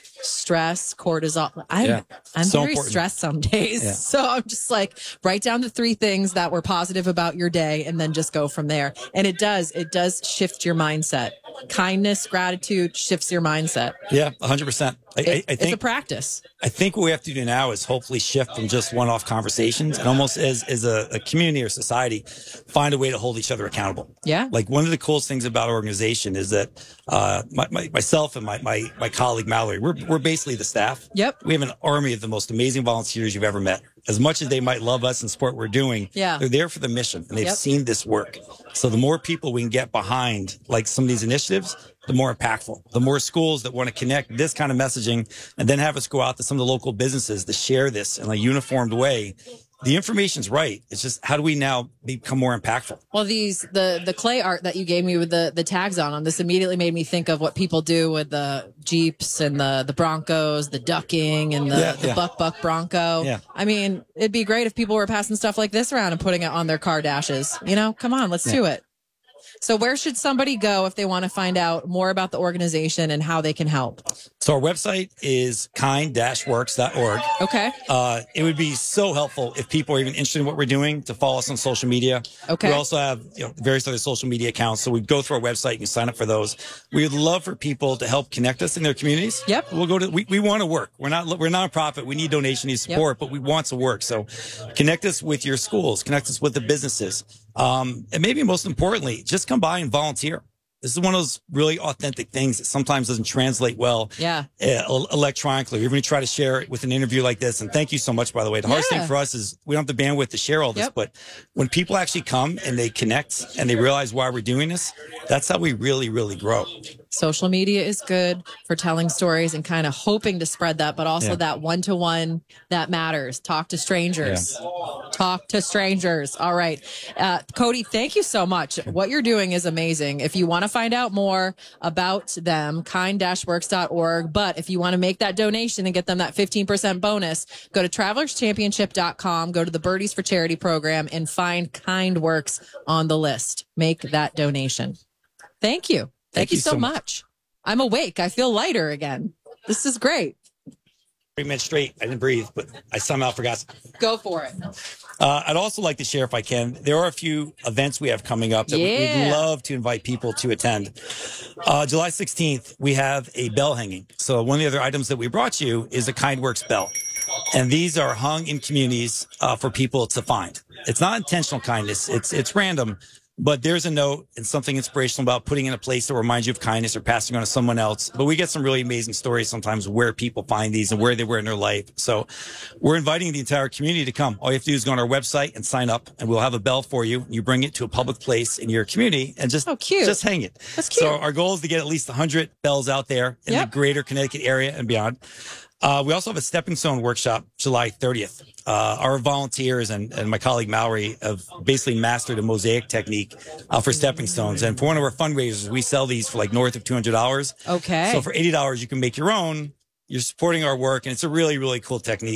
[SPEAKER 1] stress, cortisol. I'm,
[SPEAKER 6] Yeah.
[SPEAKER 1] I'm
[SPEAKER 6] So
[SPEAKER 1] very
[SPEAKER 6] important.
[SPEAKER 1] stressed some days.
[SPEAKER 6] Yeah.
[SPEAKER 1] So I'm just like, write down the three things that were positive about your day and then just go from there. And it does, it does shift your mindset. Kindness, gratitude shifts your mindset.
[SPEAKER 6] Yeah, one hundred percent. I,
[SPEAKER 1] It-
[SPEAKER 6] I, I
[SPEAKER 1] it's a
[SPEAKER 6] think
[SPEAKER 1] practice.
[SPEAKER 6] I think what we have to do now is hopefully shift from just one-off conversations and almost as, as a, a community or society, find a way to hold each other accountable.
[SPEAKER 1] Yeah.
[SPEAKER 6] Like one of the coolest things about our organization is that uh, my, my, myself and my, my, my colleague Mallory, we're, we're basically the staff.
[SPEAKER 1] Yep.
[SPEAKER 6] We have an army of the most amazing volunteers you've ever met. As much as they might love us and support what we're doing,
[SPEAKER 1] Yeah.
[SPEAKER 6] they're there for the mission and they've
[SPEAKER 1] Yep.
[SPEAKER 6] seen this work. So the more people we can get behind like some of these initiatives, the more impactful, the more schools that want to connect this kind of messaging and then have us go out to some of the local businesses to share this in a uniformed way. The information's right. It's just how do we now become more impactful?
[SPEAKER 1] Well, these the the clay art that you gave me with the the tags on them, this immediately made me think of what people do with the Jeeps and the the Broncos, the ducking and the,
[SPEAKER 6] Yeah,
[SPEAKER 1] the
[SPEAKER 6] yeah.
[SPEAKER 1] Buck Buck Bronco.
[SPEAKER 6] Yeah.
[SPEAKER 1] I mean, it'd be great if people were passing stuff like this around and putting it on their car dashes. You know, come on, let's do it. So where should somebody go if they want to find out more about the organization and how they can help?
[SPEAKER 6] So our website is kind dash works dot org.
[SPEAKER 1] Okay.
[SPEAKER 6] Uh, it would be so helpful if people are even interested in what we're doing to follow us on social media.
[SPEAKER 1] Okay.
[SPEAKER 6] We also have you know, various other social media accounts. So we go through our website. You can sign up for those. We would love for people to help connect us in their communities.
[SPEAKER 1] Yep.
[SPEAKER 6] We'll go to, we, we want to work. We're not, we're a nonprofit. We need donation, need support, but we want to work. So connect us with your schools, connect us with the businesses. Um, and maybe most importantly, just come by and volunteer. This is one of those really authentic things that sometimes doesn't translate well
[SPEAKER 1] Yeah.
[SPEAKER 6] uh, el- electronically. We're going to try to share it with an interview like this. And thank you so much, by the way. The hardest
[SPEAKER 1] Yeah.
[SPEAKER 6] thing for us is we don't have the bandwidth to share all this,
[SPEAKER 1] Yep.
[SPEAKER 6] but when people actually come and they connect and they realize why we're doing this, that's how we really, really grow.
[SPEAKER 1] Social media is good for telling stories and kind of hoping to spread that, but also
[SPEAKER 6] Yeah.
[SPEAKER 1] that one to one that matters. Talk to strangers. Talk to strangers. All right. Uh, Cody, thank you so much. What you're doing is amazing. If you want to find out more about them, kind dash works dot org. But if you want to make that donation and get them that fifteen percent bonus, go to travelers championship dot com, go to the Birdies for Charity program and find Kind Works on the list. Make that donation. Thank you. Thank,
[SPEAKER 6] Thank
[SPEAKER 1] you,
[SPEAKER 6] you
[SPEAKER 1] so
[SPEAKER 6] so
[SPEAKER 1] much.
[SPEAKER 6] much.
[SPEAKER 1] I'm awake. I feel lighter again. This is great.
[SPEAKER 6] Three minutes straight. I didn't breathe, but I somehow forgot.
[SPEAKER 1] Go for it.
[SPEAKER 6] Uh, I'd also like to share, if I can, there are a few events we have coming up that we-
[SPEAKER 1] Yeah.
[SPEAKER 6] we'd love to invite people to attend. Uh, July sixteenth, we have a bell hanging. So one of the other items that we brought you is a Kind Works bell. And these are hung in communities uh, for people to find. It's not intentional kindness. It's, it's random. But there's a note and something inspirational about putting in a place that reminds you of kindness or passing on to someone else. But we get some really amazing stories sometimes where people find these and where they were in their life. So we're inviting the entire community to come. All you have to do is go on our website and sign up, and we'll have a bell for you. You bring it to a public place in your community and just,
[SPEAKER 1] Oh, cute.
[SPEAKER 6] just hang it.
[SPEAKER 1] That's cute.
[SPEAKER 6] So our goal is to get at least one hundred bells out there in
[SPEAKER 1] Yep.
[SPEAKER 6] the greater Connecticut area and beyond. Uh, we also have a stepping stone workshop July thirtieth. Uh, our volunteers and, and my colleague Mallory have basically mastered a mosaic technique uh, for stepping stones. And for one of our fundraisers, we sell these for like north of two hundred dollars.
[SPEAKER 1] Okay.
[SPEAKER 6] So for eighty dollars, you can make your own. You're supporting our work, and it's a really, really cool technique.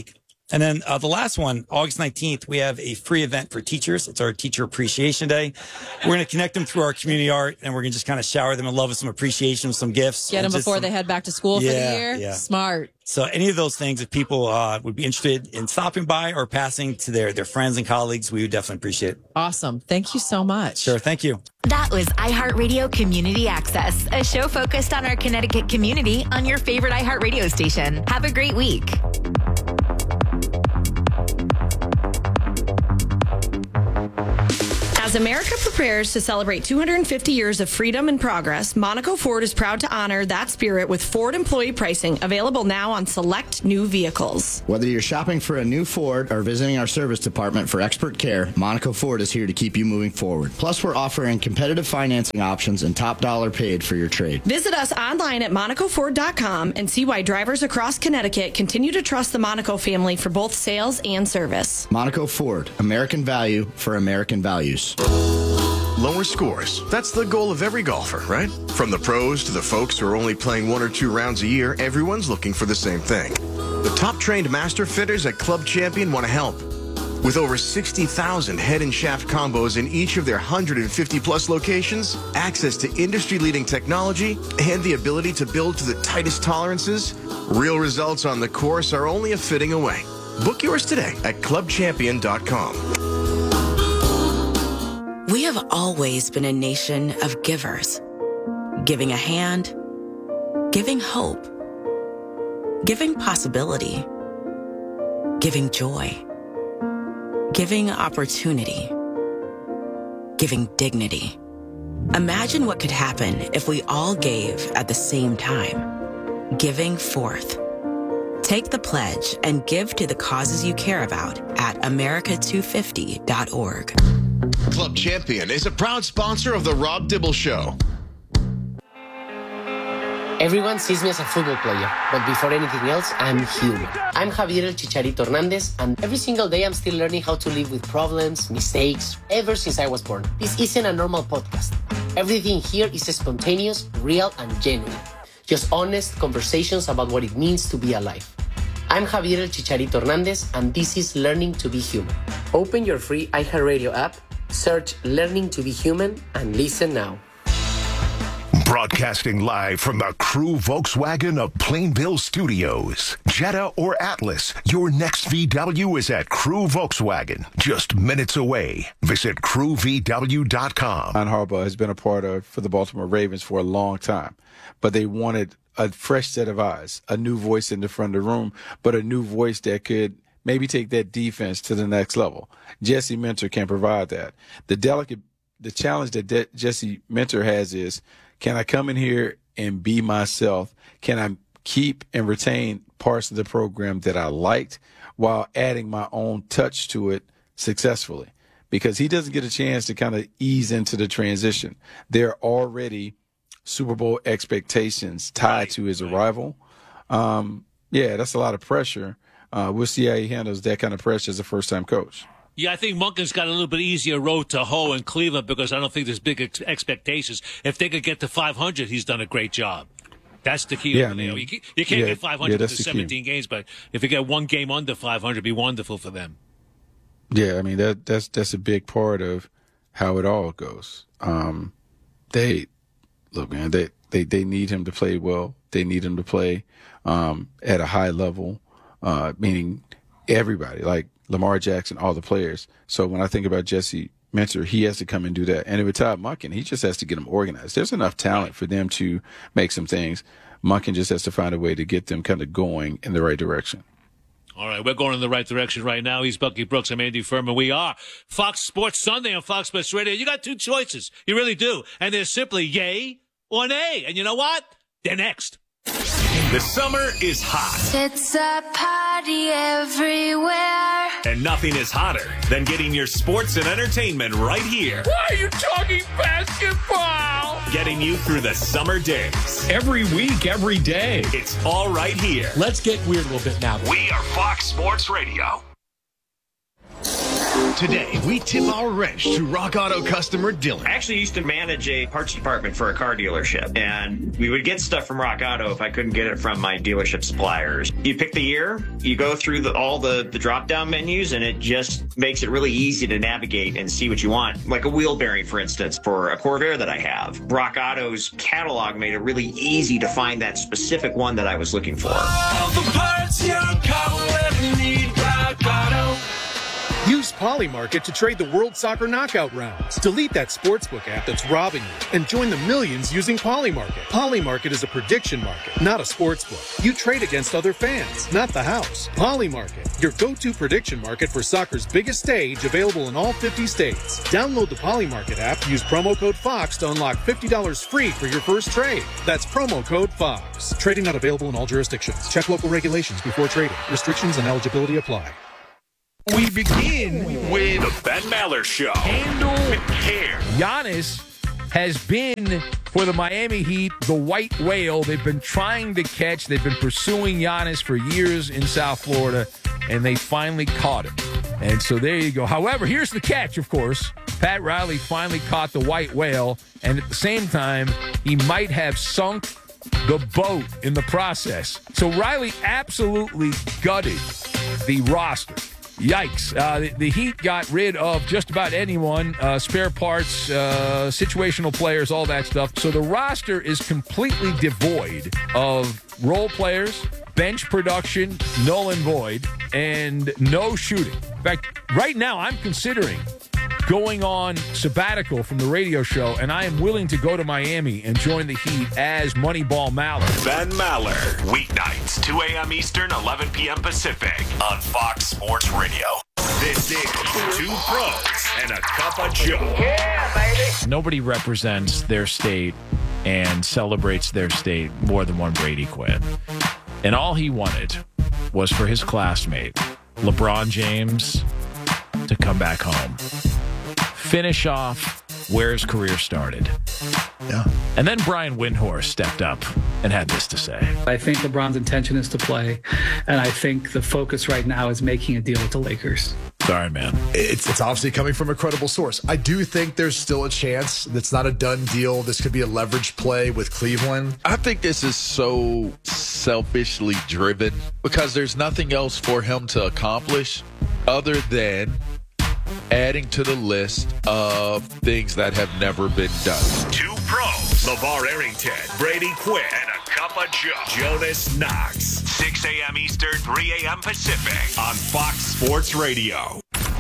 [SPEAKER 6] And then uh, the last one, August nineteenth, we have a free event for teachers. It's our Teacher Appreciation Day. We're going to connect them through our community art, and we're going to just kind of shower them in love with some appreciation, some gifts.
[SPEAKER 1] Get them before some, they head back to school
[SPEAKER 6] yeah,
[SPEAKER 1] for the year.
[SPEAKER 6] Yeah.
[SPEAKER 1] Smart.
[SPEAKER 6] So any of those things, if people uh, would be interested in stopping by or passing to their, their friends and colleagues, we would definitely appreciate it.
[SPEAKER 1] Awesome. Thank you so much.
[SPEAKER 6] Sure. Thank you.
[SPEAKER 3] That was iHeartRadio Community Access, a show focused on our Connecticut community on your favorite iHeartRadio station. Have a great week.
[SPEAKER 7] As America prepares to celebrate two hundred fifty years of freedom and progress, Monaco Ford is proud to honor that spirit with Ford employee pricing, available now on select new vehicles.
[SPEAKER 8] Whether you're shopping for a new Ford or visiting our service department for expert care, Monaco Ford is here to keep you moving forward. Plus, we're offering competitive financing options and top dollar paid for your trade.
[SPEAKER 7] Visit us online at monaco ford dot com and see why drivers across Connecticut continue to trust the Monaco family for both sales and service.
[SPEAKER 8] Monaco Ford, American value for American values.
[SPEAKER 9] Lower scores. That's the goal of every golfer, right? From the pros to the folks who are only playing one or two rounds a year, everyone's looking for the same thing. The top-trained master fitters at Club Champion want to help. With over sixty thousand head and shaft combos in each of their one hundred fifty plus locations, access to industry-leading technology, and the ability to build to the tightest tolerances, real results on the course are only a fitting away. Book yours today at club champion dot com.
[SPEAKER 10] We have always been a nation of givers, giving a hand, giving hope, giving possibility, giving joy, giving opportunity, giving dignity. Imagine what could happen if we all gave at the same time, giving forth. Take the pledge and give to the causes you care about at america two fifty dot org.
[SPEAKER 9] Club Champion is a proud sponsor of The Rob Dibble Show.
[SPEAKER 11] Everyone sees me as a football player, but before anything else, I'm human. I'm Javier El Chicharito Hernandez, and every single day I'm still learning how to live with problems, mistakes, ever since I was born. This isn't a normal podcast. Everything here is spontaneous, real, and genuine. Just honest conversations about what it means to be alive. I'm Javier El Chicharito Hernandez, and this is Learning to be Human. Open your free iHeartRadio app, search Learning to be Human, and listen now.
[SPEAKER 12] Broadcasting live from the Crew Volkswagen of Plainville Studios. Jetta or Atlas, your next V W is at Crew Volkswagen, just minutes away. Visit crew v w dot com.
[SPEAKER 13] John Harbaugh has been a part of for the Baltimore Ravens for a long time, but they wanted a fresh set of eyes, a new voice in the front of the room, but a new voice that could maybe take that defense to the next level. Jesse Minter can provide that. The delicate, the challenge that De- Jesse Minter has is, can I come in here and be myself? Can I keep and retain parts of the program that I liked while adding my own touch to it successfully? Because he doesn't get a chance to kind of ease into the transition. There are already Super Bowl expectations tied to his arrival. Um, yeah, that's a lot of pressure. Uh, we'll see how he handles that kind of pressure as a first-time coach.
[SPEAKER 14] Yeah, I think Monken's got a little bit easier road to hoe in Cleveland because I don't think there's big ex- expectations. If they could get to five hundred, he's done a great job. That's the key.
[SPEAKER 13] Yeah,
[SPEAKER 14] to,
[SPEAKER 13] I mean,
[SPEAKER 14] you, know, you, can't, you can't
[SPEAKER 13] yeah,
[SPEAKER 14] get five hundred
[SPEAKER 13] yeah,
[SPEAKER 14] after seventeen key. games, but if you get one game under five hundred, it'd be wonderful for them.
[SPEAKER 13] Yeah, I mean, that that's that's a big part of how it all goes. Um, they, look, man, they, they, they need him to play well. They need him to play um, at a high level, uh, meaning everybody, like Lamar Jackson, all the players. So when I think about Jesse Minter, he has to come and do that. And with Todd Monken, he just has to get them organized. There's enough talent for them to make some things. Monken just has to find a way to get them kind of going in the right direction.
[SPEAKER 14] All right, we're going in the right direction right now. He's Bucky Brooks. I'm Andy Furman. We are Fox Sports Sunday on Fox Sports Radio. You got two choices. You really do. And they're simply yay or nay. And you know what? They're next.
[SPEAKER 15] The summer is hot.
[SPEAKER 16] It's a party everywhere.
[SPEAKER 15] And nothing is hotter than getting your sports and entertainment right here.
[SPEAKER 17] Why are you talking basketball?
[SPEAKER 15] Getting you through the summer days.
[SPEAKER 17] Every week, every day.
[SPEAKER 15] It's all right here.
[SPEAKER 17] Let's get weird a little bit now.
[SPEAKER 15] We are Fox Sports Radio.
[SPEAKER 9] Today, we tip our wrench to Rock Auto customer Dylan.
[SPEAKER 18] I actually used to manage a parts department for a car dealership, and we would get stuff from Rock Auto if I couldn't get it from my dealership suppliers. You pick the year, you go through the, all the, the drop-down menus, and it just makes it really easy to navigate and see what you want. Like a wheel bearing, for instance, for a Corvair that I have. Rock Auto's catalog made it really easy to find that specific one that I was looking for.
[SPEAKER 19] All the parts your car will ever need, Rock Auto.
[SPEAKER 20] Use Polymarket to trade the World Soccer knockout rounds. Delete that sportsbook app that's robbing you and join the millions using Polymarket. Polymarket is a prediction market, not a sportsbook. You trade against other fans, not the house. Polymarket, your go-to prediction market for soccer's biggest stage, available in all fifty states. Download the Polymarket app, use promo code FOX to unlock fifty dollars free for your first trade. That's promo code FOX. Trading not available in all jurisdictions. Check local regulations before trading. Restrictions and eligibility apply.
[SPEAKER 17] We begin with
[SPEAKER 15] the Ben Maller Show.
[SPEAKER 17] Handle
[SPEAKER 15] with care.
[SPEAKER 17] Giannis has been, for the Miami Heat, the white whale they've been trying to catch. They've been pursuing Giannis for years in South Florida, and they finally caught him. And so there you go. However, here's the catch, of course. Pat Riley finally caught the white whale, and at the same time, he might have sunk the boat in the process. So Riley absolutely gutted the roster. Yikes. Uh, the, the Heat got rid of just about anyone, uh, spare parts, uh, situational players, all that stuff. So the roster is completely devoid of role players, bench production, null and void, and no shooting. In fact, right now I'm considering going on sabbatical from the radio show, and I am willing to go to Miami and join the Heat as Moneyball Maller.
[SPEAKER 15] Ben Maller, weeknights, two a.m. Eastern, eleven p.m. Pacific, on Fox Sports Radio. This is Two Pros and a Cup of Joe.
[SPEAKER 17] Yeah, baby. Nobody represents their state and celebrates their state more than one Brady Quinn. And all he wanted was for his classmate, LeBron James, to come back home. Finish off where his career started.
[SPEAKER 21] Yeah.
[SPEAKER 17] And then Brian Windhorst stepped up and had this to say.
[SPEAKER 22] I think LeBron's intention is to play, and I think the focus right now is making a deal with the Lakers.
[SPEAKER 17] Sorry, man.
[SPEAKER 21] It's it's obviously coming from a credible source. I do think there's still a chance. It's not a done deal. This could be a leverage play with Cleveland.
[SPEAKER 23] I think this is so selfishly driven because there's nothing else for him to accomplish other than adding to the list of things that have never been done.
[SPEAKER 15] Two Pros, LeVar Arrington, Brady Quinn, and a Cup of Joe, Jonas Knox. six a.m. Eastern, three a.m. Pacific, on Fox Sports Radio.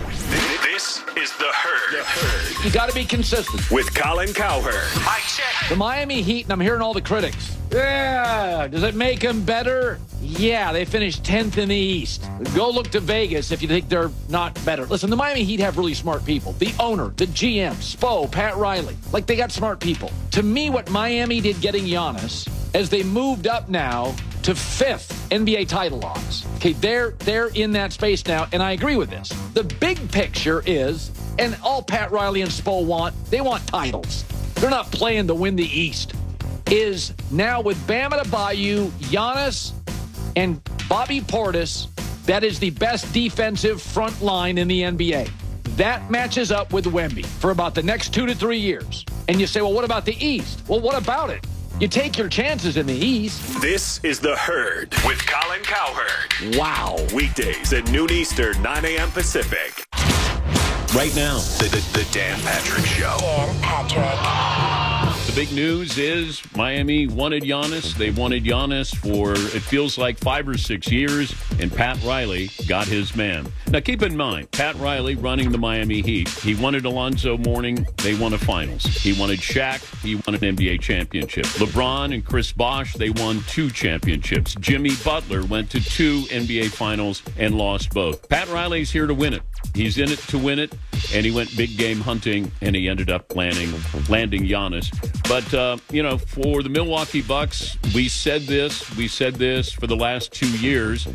[SPEAKER 15] This is The Herd.
[SPEAKER 24] The Herd. You got to be consistent.
[SPEAKER 15] With Colin Cowherd.
[SPEAKER 24] Mike check. The Miami Heat, and I'm hearing all the critics. Yeah. Does it make them better? Yeah, they finished tenth in the East. Go look to Vegas if you think they're not better. Listen, the Miami Heat have really smart people. The owner, the G M, Spo, Pat Riley. Like, they got smart people. To me, what Miami did getting Giannis, as they moved up now to fifth N B A title odds. Okay, they're, they're in that space now, and I agree with this. The big picture is, and all Pat Riley and Spo want, they want titles. They're not playing to win the East. Is now with Bam Adebayo, Giannis, and Bobby Portis, that is the best defensive front line in the N B A. That matches up with Wemby for about the next two to three years. And you say, well, what about the East? Well, what about it? You take your chances in the East.
[SPEAKER 15] This is The Herd with Colin Cowherd.
[SPEAKER 24] Wow.
[SPEAKER 15] Weekdays at noon Eastern, nine a.m. Pacific. Right now, the, the, the Dan Patrick Show.
[SPEAKER 25] Dan Patrick.
[SPEAKER 26] The big news is Miami wanted Giannis. They wanted Giannis for, it feels like, five or six years, and Pat Riley got his man. Now, keep in mind, Pat Riley running the Miami Heat. He wanted Alonzo Mourning. They won a finals. He wanted Shaq. He won an N B A championship. LeBron and Chris Bosh, they won two championships. Jimmy Butler went to two N B A finals and lost both. Pat Riley's here to win it. He's in it to win it, and he went big game hunting, and he ended up landing, landing Giannis. But, uh, you know, for the Milwaukee Bucks, we said this, we said this for the last two years.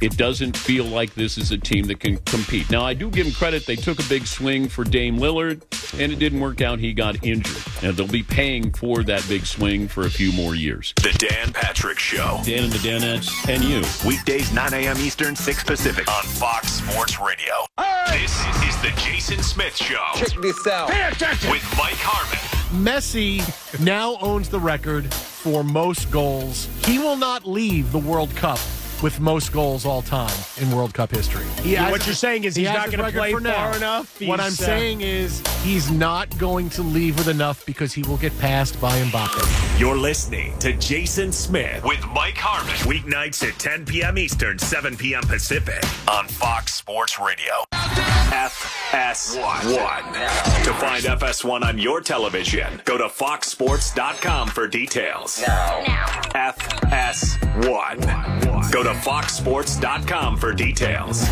[SPEAKER 26] it doesn't feel like this is a team that can compete. Now, I do give them credit. They took a big swing for Dame Lillard, and it didn't work out. He got injured. And they'll be paying for that big swing for a few more years.
[SPEAKER 15] The Dan Patrick Show.
[SPEAKER 26] Dan and the Danettes and you.
[SPEAKER 15] Weekdays, nine a.m. Eastern, six Pacific on Fox Sports Radio. Right. This is the Jason Smith Show.
[SPEAKER 1] Check this out.
[SPEAKER 15] Pay attention. With Mike Harmon.
[SPEAKER 1] Messi now owns the record for most goals. He will not leave the World Cup with most goals all time in World Cup history. He has, what you're saying is he's he not going to play far now. enough. He's, what I'm uh, saying is he's not going to leave with enough because he will get passed by Mbappe.
[SPEAKER 15] You're listening to Jason Smith with Mike Harmon. Weeknights at ten p.m. Eastern, seven p.m. Pacific on Fox Sports Radio. F S one. To find F S one on your television, go to fox sports dot com for details. Now. F S one. Go to fox sports dot com for details.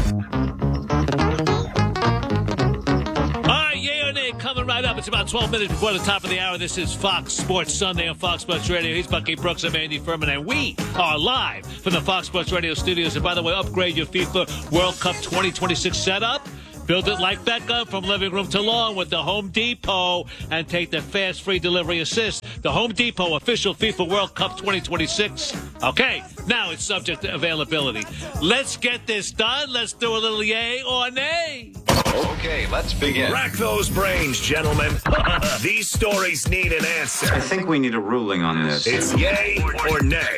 [SPEAKER 14] Coming right up. It's about twelve minutes before the top of the hour. This is Fox Sports Sunday on Fox Sports Radio. He's Bucky Brooks. I'm Andy Furman, and we are live from the Fox Sports Radio studios. And by the way, upgrade your FIFA World Cup twenty twenty-six setup. Build it like Beckham from living room to lawn with the Home Depot and take the fast free delivery assist. The Home Depot official FIFA World Cup twenty twenty-six. Okay, now it's subject to availability. Let's get this done. Let's do a little yay or nay.
[SPEAKER 15] Okay, let's begin. Rack those brains, gentlemen. These stories need an answer.
[SPEAKER 2] I think we need a ruling on this.
[SPEAKER 15] It's yay or nay.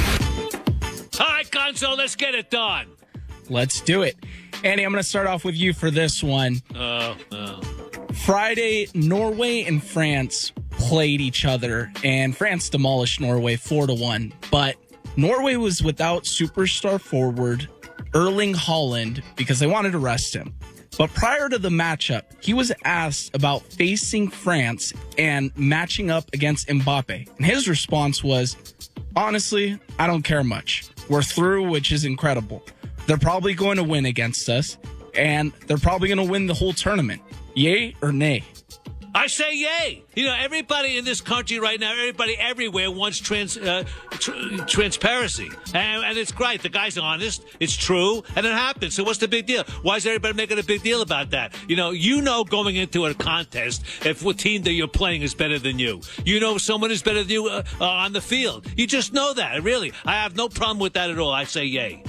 [SPEAKER 14] All right, Gonzo, let's get it done.
[SPEAKER 3] Let's do it. Andy, I'm going to start off with you for this one.
[SPEAKER 14] Oh, oh.
[SPEAKER 3] Friday, Norway and France played each other, and France demolished Norway four to one. But Norway was without superstar forward Erling Haaland because they wanted to rest him. But prior to the matchup, he was asked about facing France and matching up against Mbappe. And his response was, honestly, I don't care much. We're through, which is incredible. They're probably going to win against us, and they're probably going to win the whole tournament. Yay or nay?
[SPEAKER 14] I say yay. You know, everybody in this country right now, everybody everywhere wants trans, uh, tr- transparency. And, and it's great. The guy's honest. It's true. And it happens. So what's the big deal? Why is everybody making a big deal about that? You know, you know going into a contest if what team that you're playing is better than you. You know someone is better than you uh, uh, on the field. You just know that. Really. I have no problem with that at all. I say yay.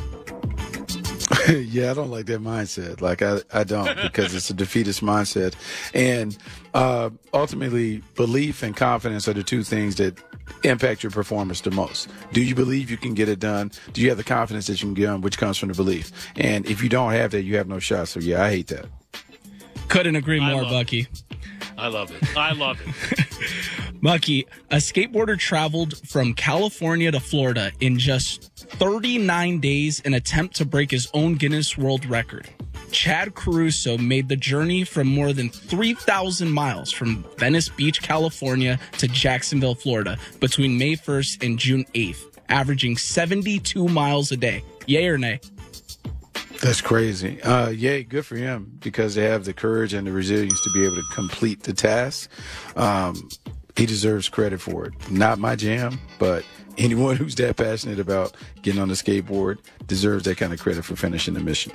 [SPEAKER 13] Yeah, I don't like that mindset. Like, I, I don't, because it's a defeatist mindset. And uh, ultimately, belief and confidence are the two things that impact your performance the most. Do you believe you can get it done? Do you have the confidence that you can get done, which comes from the belief? And if you don't have that, you have no shot. So, yeah, I hate that.
[SPEAKER 3] Couldn't agree more, Bucky.
[SPEAKER 14] It. I love it. I love it.
[SPEAKER 3] Bucky, a skateboarder traveled from California to Florida in just thirty-nine days in an attempt to break his own Guinness World Record. Chad Caruso made the journey from more than three thousand miles from Venice Beach, California to Jacksonville, Florida between May first and June eighth, averaging seventy-two miles a day. Yay or nay?
[SPEAKER 13] That's crazy. Uh, yay, good for him, because they have the courage and the resilience to be able to complete the task. Um, he deserves credit for it. Not my jam, but anyone who's that passionate about getting on the skateboard deserves that kind of credit for finishing the mission.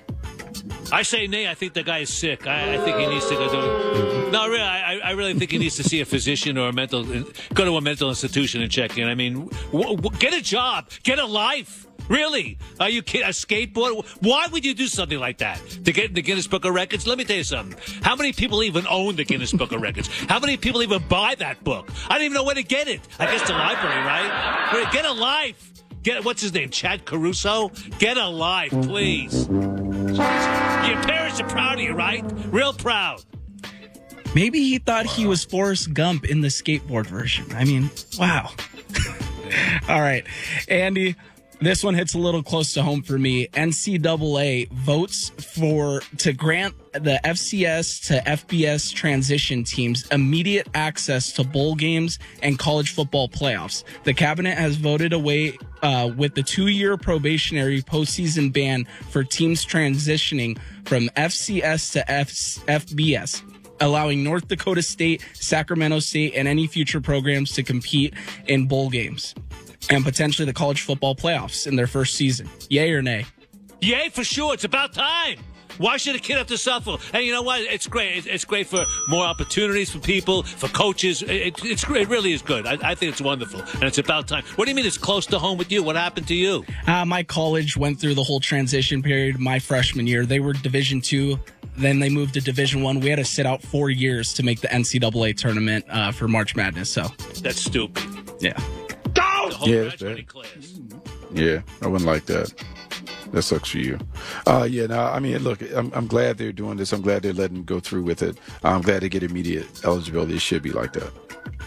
[SPEAKER 14] I say nay. I think the guy is sick. I, I think he needs to go to. No, really, I, I really think he needs to see a physician or a mental, go to a mental institution and check in. I mean, w- w- get a job, get a life. Really? Are you kidding? A skateboard? Why would you do something like that? To get in the Guinness Book of Records? Let me tell you something. How many people even own the Guinness Book of Records? How many people even buy that book? I don't even know where to get it. I guess the library, right? Get a life. Get, what's his name? Chad Caruso? Get a life, please. Your parents are proud of you, right? Real proud.
[SPEAKER 3] Maybe he thought he was Forrest Gump in the skateboard version. I mean, wow. All right, Andy. This one hits a little close to home for me. N C double A votes for to grant the F C S to F B S transition teams immediate access to bowl games and college football playoffs. The cabinet has voted away uh, with the two-year probationary postseason ban for teams transitioning from F C S to F- FBS, allowing North Dakota State, Sacramento State, and any future programs to compete in bowl games and potentially the college football playoffs in their first season. Yay or nay?
[SPEAKER 14] Yay, for sure. It's about time. Why should a kid have to suffer? And you know what? It's great. It's, it's great for more opportunities for people, for coaches. It, it's great. It really is good. I, I think it's wonderful. And it's about time. What do you mean it's close to home with you? What happened to you?
[SPEAKER 3] Uh, my college went through the whole transition period my freshman year. They were Division Two. Then they moved to Division One. We had to sit out four years to make the N C double A tournament uh, for March Madness. So
[SPEAKER 14] That's stupid.
[SPEAKER 3] Yeah.
[SPEAKER 14] Go! The whole
[SPEAKER 13] Yeah, it's
[SPEAKER 14] graduating class.
[SPEAKER 13] Yeah, I wouldn't like that. That sucks for you. Uh, yeah, no, I mean, look, I'm, I'm glad they're doing this. I'm glad they're letting them go through with it. I'm glad they get immediate eligibility. It should be like that.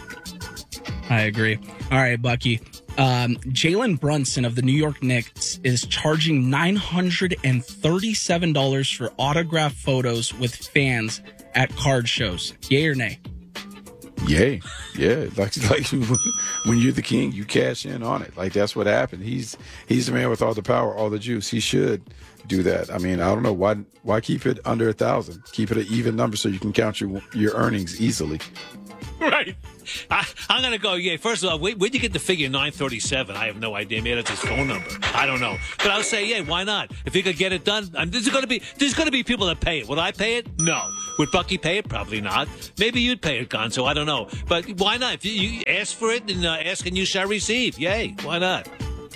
[SPEAKER 3] I agree. All right, Bucky. Um, Jalen Brunson of the New York Knicks is charging nine hundred thirty-seven dollars for autograph photos with fans at card shows. Yay or nay?
[SPEAKER 13] Yay. Yeah. Like, like when you're the king, you cash in on it. Like, that's what happened. He's he's the man with all the power, all the juice. He should do that. I mean, I don't know. Why why keep it under a thousand? Keep it an even number so you can count your your earnings easily.
[SPEAKER 14] Right. I, I'm going to go, yeah. First of all, where, where'd you get the figure nine thirty-seven? I have no idea. Maybe that's his phone number. I don't know. But I'll say, yeah, why not? If you could get it done, I mean, there's going to be there's going to be people that pay it. Would I pay it? No. Would Bucky pay it? Probably not. Maybe you'd pay it, Gonzo. I don't know. But why not? If you, you ask for it and uh, ask and you shall receive. Yay. Why not?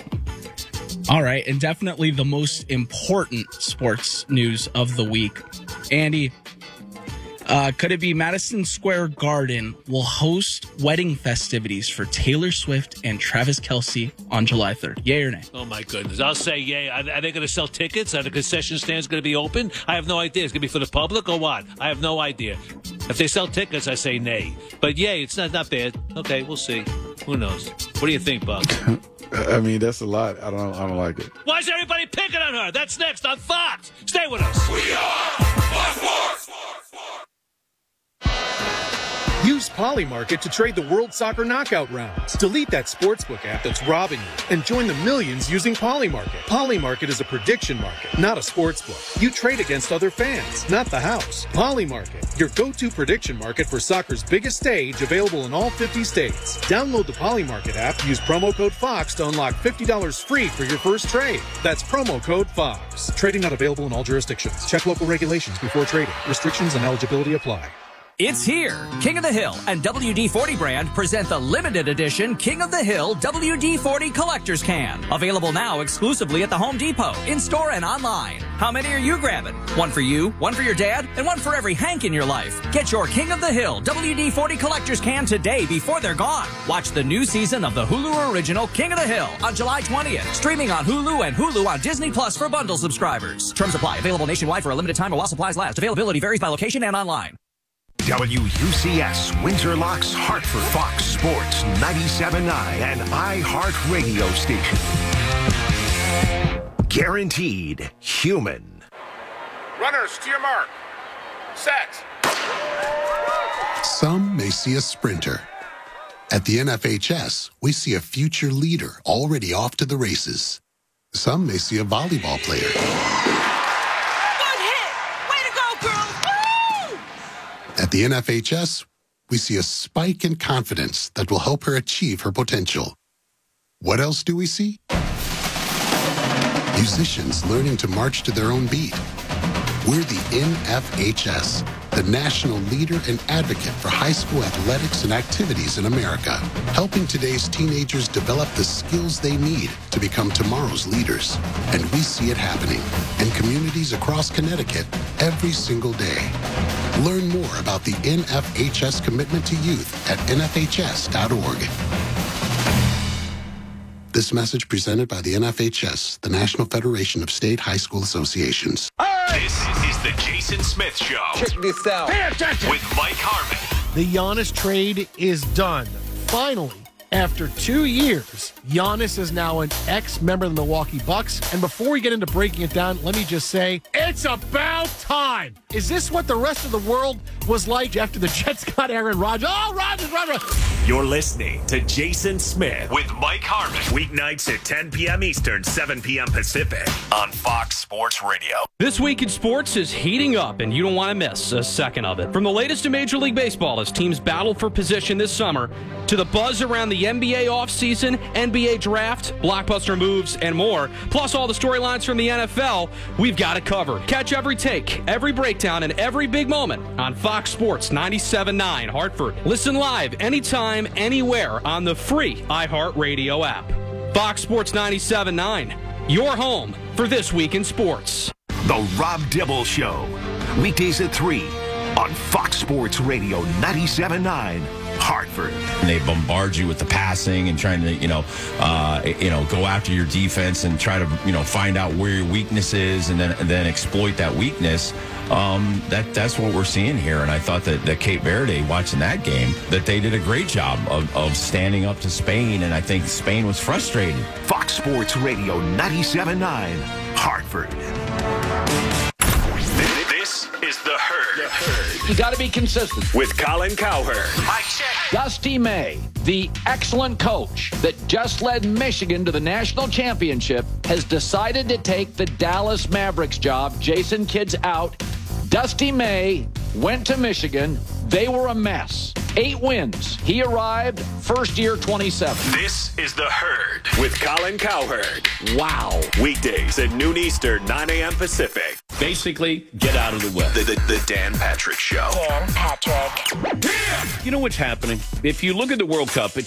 [SPEAKER 3] All right. And definitely the most important sports news of the week. Andy, Uh, could it be Madison Square Garden will host wedding festivities for Taylor Swift and Travis Kelce on July third? Yay or nay?
[SPEAKER 14] Oh, my goodness. I'll say yay. Are, are they going to sell tickets? Are the concession stands going to be open? I have no idea. It's going to be for the public or what? I have no idea. If they sell tickets, I say nay. But yay, it's not, not bad. Okay, we'll see. Who knows? What do you think, Buck?
[SPEAKER 13] I mean, that's a lot. I don't I don't like it.
[SPEAKER 14] Why is everybody picking on her? That's next on Fox. Stay with us.
[SPEAKER 15] We are Fox Sports.
[SPEAKER 20] Use Polymarket to trade the World Soccer Knockout rounds. Delete that sportsbook app that's robbing you and join the millions using Polymarket. Polymarket is a prediction market, not a sportsbook. You trade against other fans, not the house. Polymarket, your go-to prediction market for soccer's biggest stage, available in all fifty states. Download the Polymarket app, use promo code FOX to unlock fifty dollars free for your first trade. That's promo code FOX. Trading not available in all jurisdictions. Check local regulations before trading. Restrictions and eligibility apply.
[SPEAKER 4] It's here. King of the Hill and W D forty brand present the limited edition King of the Hill W D forty Collector's Can. Available now exclusively at the Home Depot, in-store and online. How many are you grabbing? One for you, one for your dad, and one for every Hank in your life. Get your King of the Hill W D forty Collector's Can today before they're gone. Watch the new season of the Hulu original King of the Hill on July twentieth. Streaming on Hulu and Hulu on Disney Plus for bundle subscribers. Terms apply. Available nationwide for a limited time while supplies last. Availability varies by location and online.
[SPEAKER 12] W U C S, Windsor Locks, Hartford, Fox Sports, ninety-seven point nine, and iHeart Radio Station. Guaranteed human.
[SPEAKER 5] Runners, to your mark. Set.
[SPEAKER 6] Some may see a sprinter. At the N F H S, we see a future leader already off to the races. Some may see a volleyball player. At the N F H S, we see a spike in confidence that will help her achieve her potential. What else do we see? Musicians learning to march to their own beat. We're the N F H S, the national leader and advocate for high school athletics and activities in America, helping today's teenagers develop the skills they need to become tomorrow's leaders. And we see it happening in communities across Connecticut every single day. Learn more about the N F H S commitment to youth at N F H S dot org. This message presented by the N F H S, the National Federation of State High School Associations.
[SPEAKER 15] This is the Jason Smith Show.
[SPEAKER 1] Check this out. Pay attention.
[SPEAKER 15] With Mike Harmon.
[SPEAKER 1] The Giannis trade is done. Finally, after two years, Giannis is now an ex-member of the Milwaukee Bucks. And before we get into breaking it down, let me just say, it's about time. Is this what the rest of the world was like after the Jets got Aaron Rodgers? Oh, Rodgers, Rodgers.
[SPEAKER 15] You're listening to Jason Smith with Mike Harmon. Weeknights at ten p.m. Eastern, seven p.m. Pacific on Fox Sports Radio.
[SPEAKER 7] This week in sports is heating up, and you don't want to miss a second of it. From the latest in Major League Baseball as teams battle for position this summer to the buzz around the the N B A offseason, N B A draft, blockbuster moves, and more, plus all the storylines from the N F L, we've got it covered. Catch every take, every breakdown, and every big moment on Fox Sports ninety-seven point nine Hartford. Listen live anytime, anywhere on the free iHeartRadio app. Fox Sports ninety-seven point nine, your home for This Week in Sports.
[SPEAKER 12] The Rob Dibble Show, weekdays at three on Fox Sports Radio ninety-seven point nine Hartford.
[SPEAKER 8] And they bombard you with the passing and trying to, you know, uh, you know, go after your defense and try to, you know, find out where your weakness is and then and then exploit that weakness. Um, that that's what we're seeing here. And I thought that, that Cape Verde, watching that game, that they did a great job of, of standing up to Spain. And I think Spain was frustrated.
[SPEAKER 12] Fox Sports Radio ninety-seven point nine Hartford.
[SPEAKER 15] This is The Herd. The Herd.
[SPEAKER 24] You got to be consistent.
[SPEAKER 15] With Colin Cowherd.
[SPEAKER 24] Mike check. Dusty May, the excellent coach that just led Michigan to the national championship, has decided to take the Dallas Mavericks job. Jason Kidd's out. Dusty May went to Michigan. They were a mess. Eight wins. He arrived first year twenty-seven.
[SPEAKER 15] This is The Herd with Colin Cowherd.
[SPEAKER 24] Wow.
[SPEAKER 15] Weekdays at noon Eastern, nine a.m. Pacific.
[SPEAKER 26] Basically, get out of the way.
[SPEAKER 15] The, the, the Dan Patrick Show.
[SPEAKER 25] Dan Patrick.
[SPEAKER 26] You know what's happening? If you look at the World Cup, it's